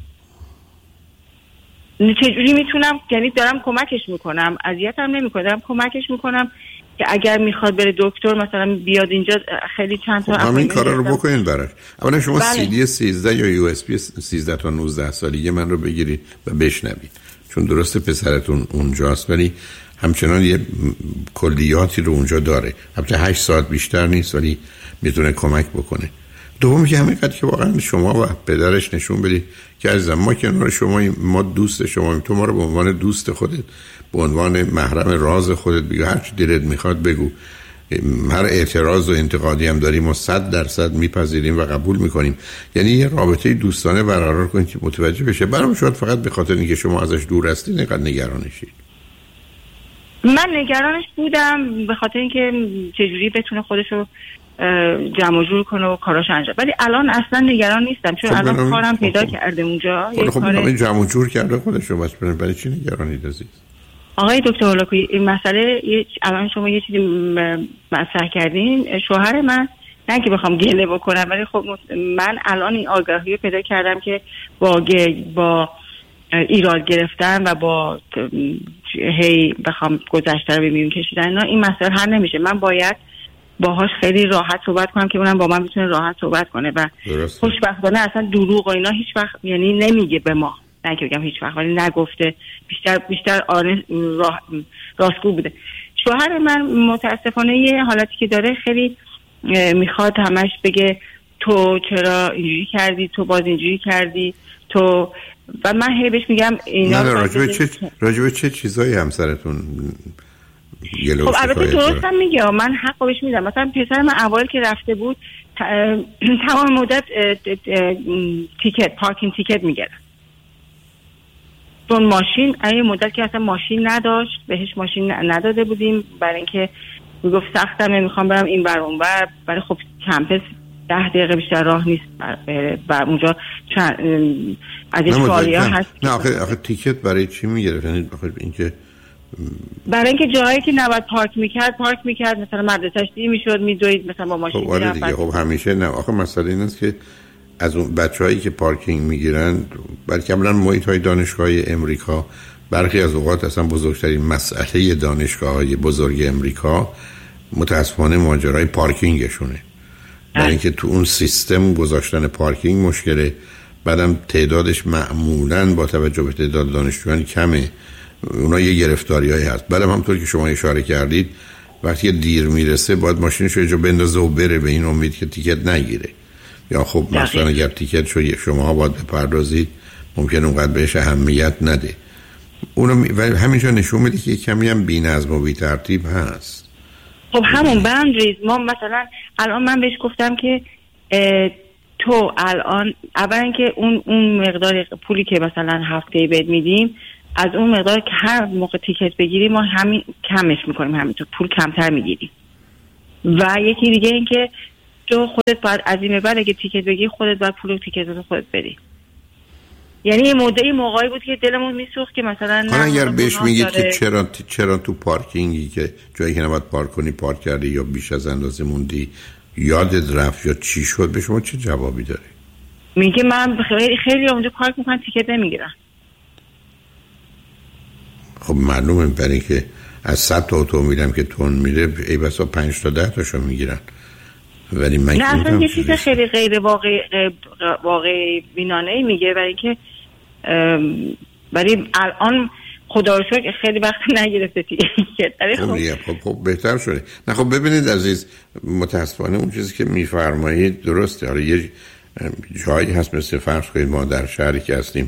چجوری میتونم، یعنی دارم کمکش میکنم، اذیتم نمیکنم، دارم کمکش میکنم که اگر میخواد بره دکتر مثلا بیاد اینجا خیلی چند تا همین کارا رو بکنین براش. اولا شما بله. سی دی سیزده یا یو اس بی سیزده تا نوزده سالگی من رو بگیرید و بشنوید، چون درسته پسرتون اونجاست ولی همچنان یه کلیاتی رو اونجا داره، البته هشت ساعت بیشتر نیست ولی میتونه کمک بکنه. دومی که همینقدر که واقعا شما و پدرش نشون بدید که عزیزم ما کنار شما، ما دوست شما، تو ما رو به عنوان دوست خودت، به عنوان محرم راز خودت بگو، هر چی دلت میخواد بگو، هر اعتراض و انتقادی هم داریم ما صد درصد میپذیریم و قبول میکنیم. یعنی یه رابطه دوستانه برقرار کنید که متوجه بشه. برام شاید فقط به خاطر اینکه شما ازش دور هستید اینقدر نگرانشید. من نگرانش بودم به خاطر اینکه چجوری بتونه خودشو جمع جور کنه و کاراش انجام، ولی الان اصلا نگران نیستم چون خب الان کارم پیدا خب کرده اونجا. خب, خب کار جمع جور کرده خودشو، بس برای چی نگرانید عزیز؟ آقای دکتر هولاکویی این مسئله الان شما یه چیزی مطرح کردین، شوهر من، نه که بخوام گله بکنم ولی خب من الان این آگاهی رو پیدا کردم که با با ایراد گرفتن و با هی بخوام گذشته رو ببینیم کشیدن نه این مسئله حل نمیشه. من باید باهاش خیلی راحت صحبت کنم که اونم با من بتونه راحت صحبت کنه و خوشبختانه اصلا دروغ و اینا هیچ وقت یعنی نمیگه به ما، نه که بگم هیچ وقت ولی نگفته، بیشتر بیشتر آره راه راستگو بوده. شوهر من متاسفانه یه حالتی که داره خیلی میخواد همش بگه تو چرا اینجوری کردی، تو باز اینجوری کردی، تو و من هی بهش میگم اینا راجبه چه راجبه چه چیزایی همسرتون خب البته درست هم میگه، من حق بهش میدم. مثلا پسر من اول که رفته بود تمام مدت تیکت پارکینگ تیکت میگرفت، چون ماشین این مدت که اصلا ماشین نداشت بهش ماشین نداده بودیم برای اینکه میگفت سختمه میخوام برم این ور اون ور، برای خب کمپس ده دقیقه بیشتر راه نیست و اونجا چند از این کاریا هست. نه آخه آخه تیکت برای چی میگرفت؟ یعنی آخه اینکه برای اینکه جایی که نباید پارک میکرد پارک میکرد، مثلا مدرسه‌اش دیر میشد میدوید مثلا با ماشین. خب آره دیگه، خب همیشه نه. آخه مسئله این است که از اون بچه‌هایی که پارکینگ میگیرن بلکه کاملا محیط‌های دانشگاه‌های امریکا برخی از اوقات اصلا بزرگترین مسئله دانشگاه‌های بزرگ امریکا متأسفانه ماجرای پارکینگشونه. برای اینکه تو اون سیستم گذاشتن پارکینگ مشکله، بعدم تعدادش معمولاً با توجه به تعداد دانشجویان کمه، اونا یه گرفتاریایی هست. بعدم همونطور که شما اشاره کردید وقتی دیر میرسه باید ماشینشو یه جا بندازه و بره به این امید که تیکت نگیره. یا خب مثلا اگر تیکت شو شما باید بپردازید ممکنه اونقدر بهش اهمیت نده. اونو ولی همینجا نشون میده که کمی هم بی‌نظم و بی‌ترتیب هست. خب همون باندریز ما مثلا الان من بهش گفتم که تو الان اولا که اون اون مقدار پولی که مثلا هفته‌ای بهت میدیم از اون مقدار که هر موقع تیکت بگیری ما همین کمش میکنیم، همینطور پول کمتر میگیریم. و یکی دیگه این که تو خودت باید از این بعد اگه تیکت بگیری خودت باید پول تیکت رو خودت بدی. یعنی یه مدتی موقعی بود که دلمون میسوخت که مثلا نه اگر بهش میگید که چرا چرا تو پارکینگی که جایی که نباید پارک کنی پارک کردی یا بیش از اندازه موندی یادت رفت یا چی شد، به شما چه جوابی داره؟ میگه من خیلی خیلی اونجا پارک میکنم تیکت نمیگیرم. خب معلومه برای که از صد تا اتومبیلم که تون میره ای بسا پنج تا ده تاشو میگیرن. ولی من نه اصلا یه چیز خیلی غیر واقعی واقعی بینانه‌ای میگه، برای که ولی الان خدا رو شکر خیلی وقت نگرفته تیکت. خب خب بهتر شده. نه خب ببینید عزیز، متاسفانه اون چیزی که میفرمایید درسته. حالا یه جایی هست مثل فرض کنید ما در شهری که هستیم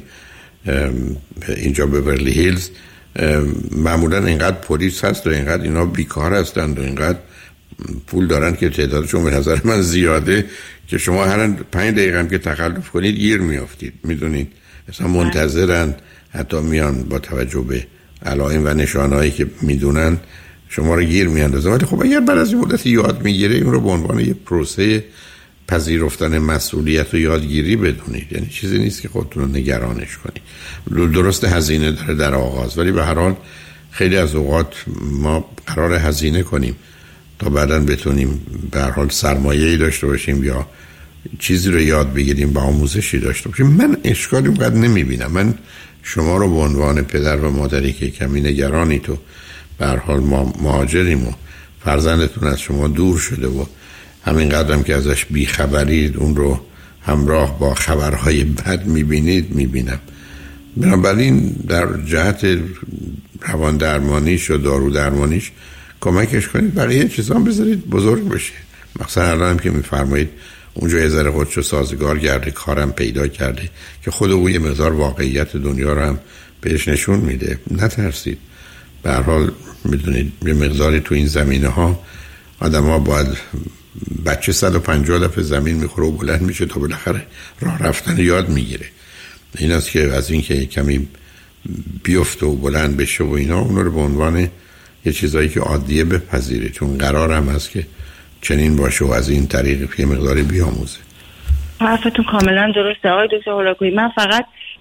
اینجا بورلی هیلز معمولا اینقدر پلیس هست و اینقدر اینا بیکار هستند و اینقدر پول دارن که تعدادشون به نظر من زیاده که شما هر پنج دقیقه هم که تخلف کنید گیر میافتید. میدونید اصلا منتظرن، حتی میان با توجه به علائم و نشانهایی که میدونن شما رو گیر میاندازن. ولی خب اگر بعد از این مدت یاد میگیره این رو به عنوان یه پروسه پذیرفتن مسئولیت و یادگیری بدونید. یعنی چیزی نیست که خودتون رو نگرانش کنید. درست هزینه داره در آغاز، ولی به هر حال خیلی از اوقات ما قرار هزینه کنیم تا بعداً بتونیم به هر حال سرمایه‌ای داشته باشیم یا چیزی رو یاد بگیریم با آموزشی داشته باشیم. من اشکالی اونقدر نمیبینم. من شما رو به عنوان پدر و مادری که کمی نگرانی تو به هر حال ما مهاجریم و فرزندتون از شما دور شده و همین قدرم که ازش بیخبرید اون رو همراه با خبرهای بد میبینید میبینم. بنابراین در جهت روان درمانیش و دارو درمانیش کمکش کنید، بقیه چیزا هم بذارید بزرگ بشه. مثلا الان هم که میفرمایید اونجا یه ذره خودشو سازگار کرده، کارم پیدا کرده که خود او یه مقدار واقعیت دنیا رو هم بهش نشون میده. نترسید. به هر حال میدونید یه مقداری تو این زمینه ها آدم ها باید بچه صد و پنجاه دفعه زمین میخوره و بلند میشه تا بالاخره راه رفتن یاد میگیره. این است که از این که کمی بیفته و بلند بشه و اینا اون رو به عنوان یه چیزایی که عادیه بپذیره، چون قرار هم هست که چنین باشه و از این طریق یه مقداری بیاموزه. حرفتون کاملا درسته آقای دکتر هولاکویی. من فقط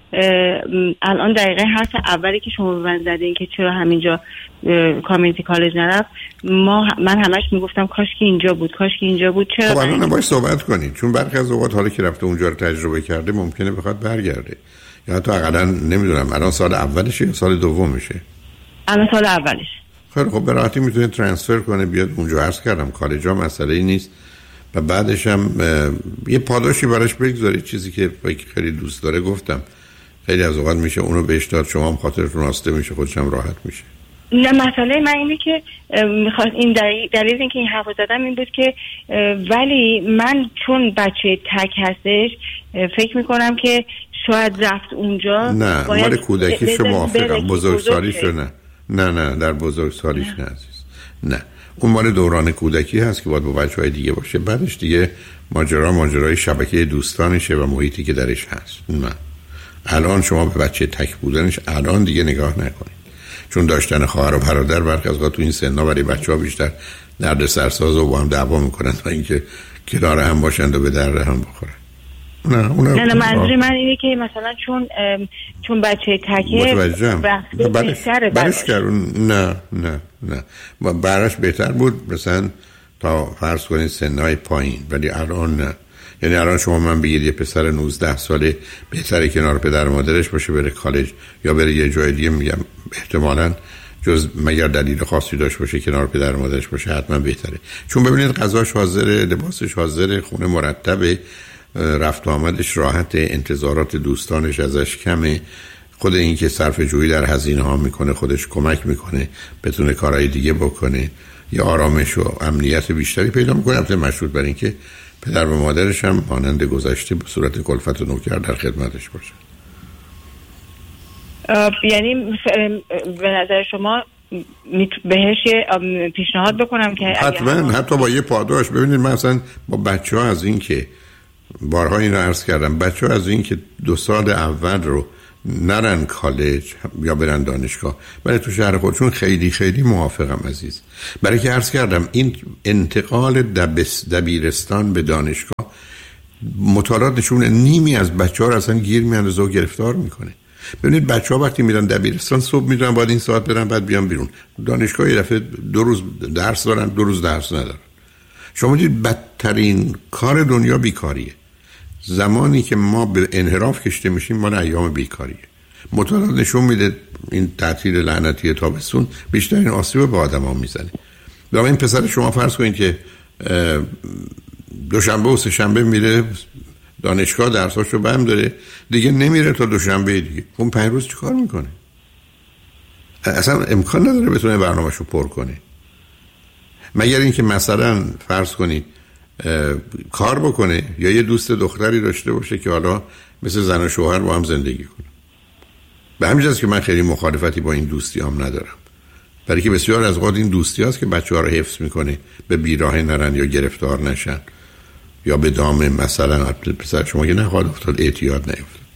الان دقیقه حرف اولی که شما به من زدین که چرا همینجا کامیونیتی کالج نرفت، ما من همش میگفتم کاش که اینجا بود، کاش که اینجا بود. چرا خب الان باید صحبت کنید، چون برخی از اوقات حالا که رفته اونجا رو تجربه کرده ممکنه بخواد برگرده، یا حتی اقلا نمیدونم الان سال اولشه یا سال دومشه. الان سال اولش. خیلی خب به راحتی میتونه ترانسفر کنه بیاد اونجا. عرض کردم کالج ها مسئله ای نیست و بعدش هم یه پاداشی براش بگذارید، چیزی که خیلی دوست داره. گفتم خیلی از اوقات میشه اونو بهش داد، شما هم خاطرتون راسته میشه، خودش هم راحت میشه. نه مسئله من اینه که میخواست این دلیل, دلیل این که این حرف زدم این بود که ولی من چون بچه تک هستش فکر میکنم که شاید رفت اونجا. نه مال کودکیش موافقم، بزرگسالیش رو نه. نه نه در بزرگسالیش نه عزیز، نه اون مال دوران کودکی هست که باید با بچه های دیگه باشه. بعدش دیگه ماجرا ماجرای شبکه دوستانشه و محیطی که درش هست. نه الان شما به بچه تک بودنش الان دیگه نگاه نکنید، چون داشتن خواهر و برادر برخی از اوقات تو این سن‌ها برای بچه‌ها بیشتر درد سرساز و با هم دعوا میکنن تا اینکه کنار هم باشند و به درد هم بخورن. نه اون نه منظور من اینه که مثلا چون چون بچه تکه برش برش کردن. نه نه نه برش بهتر بود مثلا تا فرض کنید سن‌های پایین، ولی الان نه. یعنی الان شما من بگید یه پسر نوزده ساله بهتره کنار پدر مادرش باشه بره کالج یا بره یه جای دیگه، میگم احتمالاً جز مگر دلیل خاصی داشته باشه کنار پدر مادرش باشه حتما بهتره. چون ببینید غذاش حاضره، لباسش حاضره، خونه مرتبه، رفت و آمدش راحت، انتظارات دوستانش ازش کمه، خود این که صرف جویی در هزینه ها میکنه خودش کمک میکنه بتونه کارهای دیگه بکنه. یه آرامش و امنیت بیشتری پیدا میکنه، البته مشروط بر اینکه پدر و مادرش هم مانند گذشته به صورت کلفت و نوکر در خدمتش باشه. یعنی به نظر شما بهش یه پیشنهاد بکنم که حتما حتی با یه پاداش. ببینید من اصلا با بچه ها از این که بارها این رو عرض کردم، بچه ها از این که دو سال اول رو نرن کالج یا برن دانشگاه، برای تو شهر خودشون خیلی خیلی موافقم عزیز. برای که عرض کردم این انتقال دبس دبیرستان به دانشگاه مطالعات نشونه نیمی از بچه ها رو اصلا گیر میاندازه و گرفتار میکنه. ببینید بچه ها وقتی میرن دبیرستان صبح میدونن باید این ساعت برن بعد بیان بیرون، دانشگاه یه دفعه دو روز درس دارن دو روز درس ندارن. شما دید بدترین کار دنیا بیکاریه. زمانی که ما به انحراف کشته میشیم مال ایام بیکاریه. مطالعات نشون میده این تعطیل لعنتی تابستون بیشترین آسیب به آدما میزنه. برای این پسر شما فرض کنید که دوشنبه و سه شنبه میره دانشگاه درساشو بهم داره، دیگه نمیره تا دوشنبه دیگه. اون پنج روز چیکار میکنه؟ اصلا امکان نداره بتونه برنامه‌شو پر کنه. مگر اینکه مثلا فرض کنید کار بکنه یا یه دوست دختری داشته باشه که حالا مثل زن و شوهر با هم زندگی کنه. به همین جاست که من خیلی مخالفتی با این دوستی هم ندارم، برای که بسیار از اوقات این دوستی هست که بچه ها رو حفظ میکنه به بیراه نرن یا گرفتار نشن یا به دام مثلا پسر شما که نخواهد افتاد اعتیاد نیفتاد.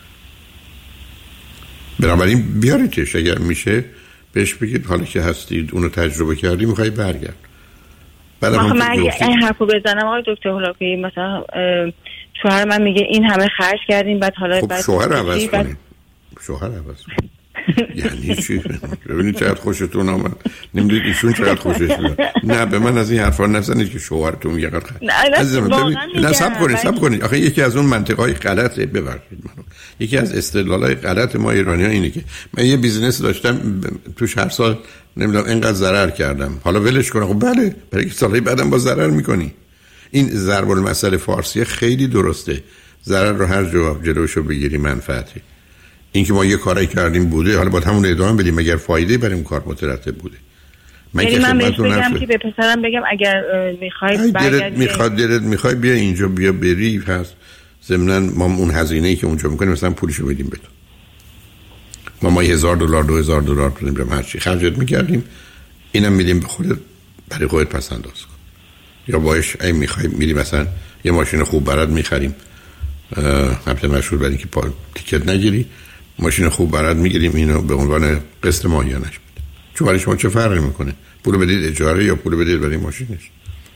بنابراین بیاریدش، اگر میشه بهش بگید حالا که هستید اونو تجربه کردی میخوای برگرد. آخه من اگه این حرفو بزنم آقای دکتر هولاکویی، مثلا شوهر من میگه این همه خرج کردیم بعد حالا خب بعد شوهر عوض بعد... کنیم شوهر عوض کنیم یعنی چی؟ ببینید چقدر خوشتون آمد، نمیدونید ایشون چقدر خوشش میاد. نه به من از این حرفا نزنید که شوهرتون میگه قد عزیزم ببین نه صبر کنید صبر کنید. آخه یکی از اون منطقهای غلطه، ببخشید منو، یکی از استدلالای غلط ما ایرانی‌ها اینه که من یه بیزینس داشتم توش هر سال نمیدونم اینقدر ضرر کردم حالا ولش کنم. خب بله، برای که سالهای بعدم با ضرر میکنی. این ضرب المثل فارسی خیلی درسته، ضرر رو هر جواب جلوشو بگیری منفعته. این که ما یه کاری کردیم بوده حالا باید همون ادامه بدیم مگر فایده برای اون کار مترتب بوده. من یعنی من بهش بگم که به پسرم بگم اگر میخوای برگردی میخواد دلت میخوای بیا اینجا بیا بری، پس ضمناً ما اون هزینه‌ای که اونجا میکنیم مثلا پولشو بدیم به تو. ما ما هزار دلار دو هزار دلار بدیم هر چی خرجت میکردیم اینم میدیم به خودت برای خودت پس انداز کن. یا باش ای میخوای میری مثلا یه ماشین خوب برات میخریم، البته مشهور برای که پا تیکت نگیری، ماشین خوب برات میگیریم اینو به عنوان قسط ماهیانش بده. چون برای شما چه فرقی میکنه پول بدید اجاره یا پول بدید برای ماشینش؟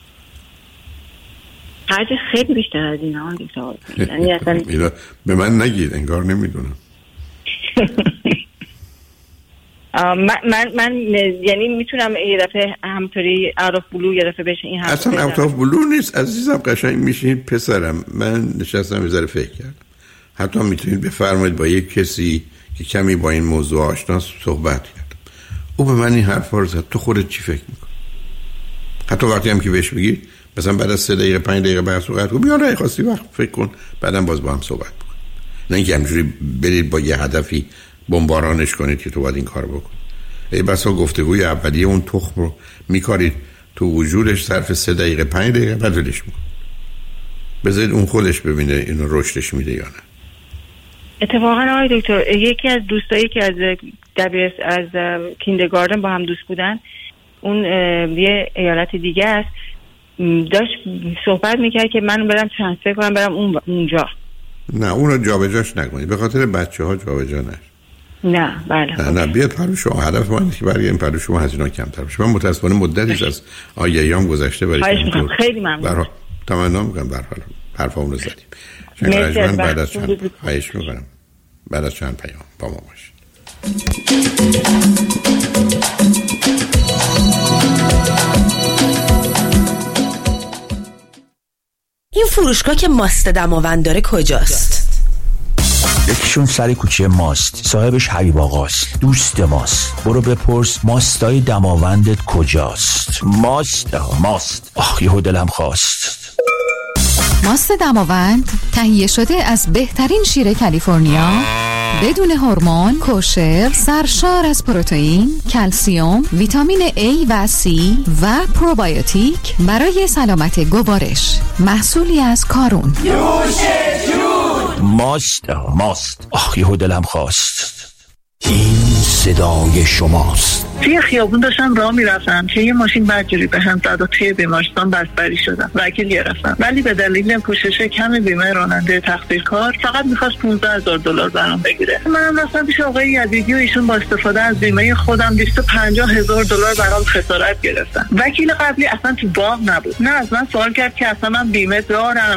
خرج خیلی بیشتر از این ها دیگه. یعنی اصلا به من نگید انگار نمیدونم. من من من یعنی میتونم یه دفعه همطوری out of blue یه دفعه بشه این حرف اصلا out of blue نیست عزیزم، قشنگ میشین پسرم. من نشستم یه ذره فکر کردم، حتی میتونید بفرمایید با یک کسی که کمی با این موضوع آشناست صحبت کردم، او به من این حرفا رو زد. تو خودت چی فکر میکنی؟ حتی وقتی هم که بهش بگی مثلا بعد از سه دقیقه پنج دقیقه بحث صحبت کن، بیا رای خواستی وقت فکر کن بعدم باز با هم صحبت کن. نه اینکه همجوری برید با یه هدفی بمبارانش کنید که تو باید این کار بکن. ای بسا گفتگوی اولیه اون تخم رو میکارید تو وجودش صرف سه دقیقه پنج دقیقه بعد ولش میکن. بذارید اون خودش ببینه اینو رشدش میده یا نه. اتفاقا آقای دکتر یکی از دوستایی که از دبیر از کیندرگاردن با هم دوست بودن، اون یه ایالت دیگه است، داشت صحبت میکرد که من برم ترانسفر کنم برم اون اونجا. نه اونو جابجاش نکنید، به خاطر بچه ها جابجا نشه. نه بله نه نه بیاد پرو شما. هدف من اینه که برای پرو شما هزینه کمتر بشه. من متاسفانه مدتی از آیایام گذشته برای شما. خیلی ممنون. تمنا میکنم به هر حال حرفامون رو زدیم. شنگ بعد از چند خواهش میکنم بعد از چند پیام با ما باشید. این فروشگاه که ماست دماوند داره کجاست؟ یکیشون سر کوچه ماست، صاحبش حبیب آقاست، دوست ماست. برو بپرس ماستای دماوندت کجاست. ماست ماست آخ یهو دلم خواست. ماست دماوند تهیه شده از بهترین شیر کالیفرنیا، بدون هورمون، کوشر، سرشار از پروتئین، کلسیم، ویتامین A و C و پروبیوتیک برای سلامت گوارش. محصولی از کارون. ماست ماست آخ یهو دلم خواست. این صدای شماست. توی خیابون داشتم راه میرفتم که یه ماشین بدجوری به هم زد و توی بیمارستان بستری شدم. وکیل گرفتم ولی به دلیل پوشش کم بیمه راننده تقصیرکار فقط میخواست پانزده هزار دلار برام بگیره. منم رفتم پیش آقای یزیدی و ایشون با استفاده از بیمه خودم دویست و پنجاه هزار دلار برام خسارت گرفتن. وکیل قبلی اصلا تو باغ نبود، نه از من سوال کرد که اصلا من بیمه دارم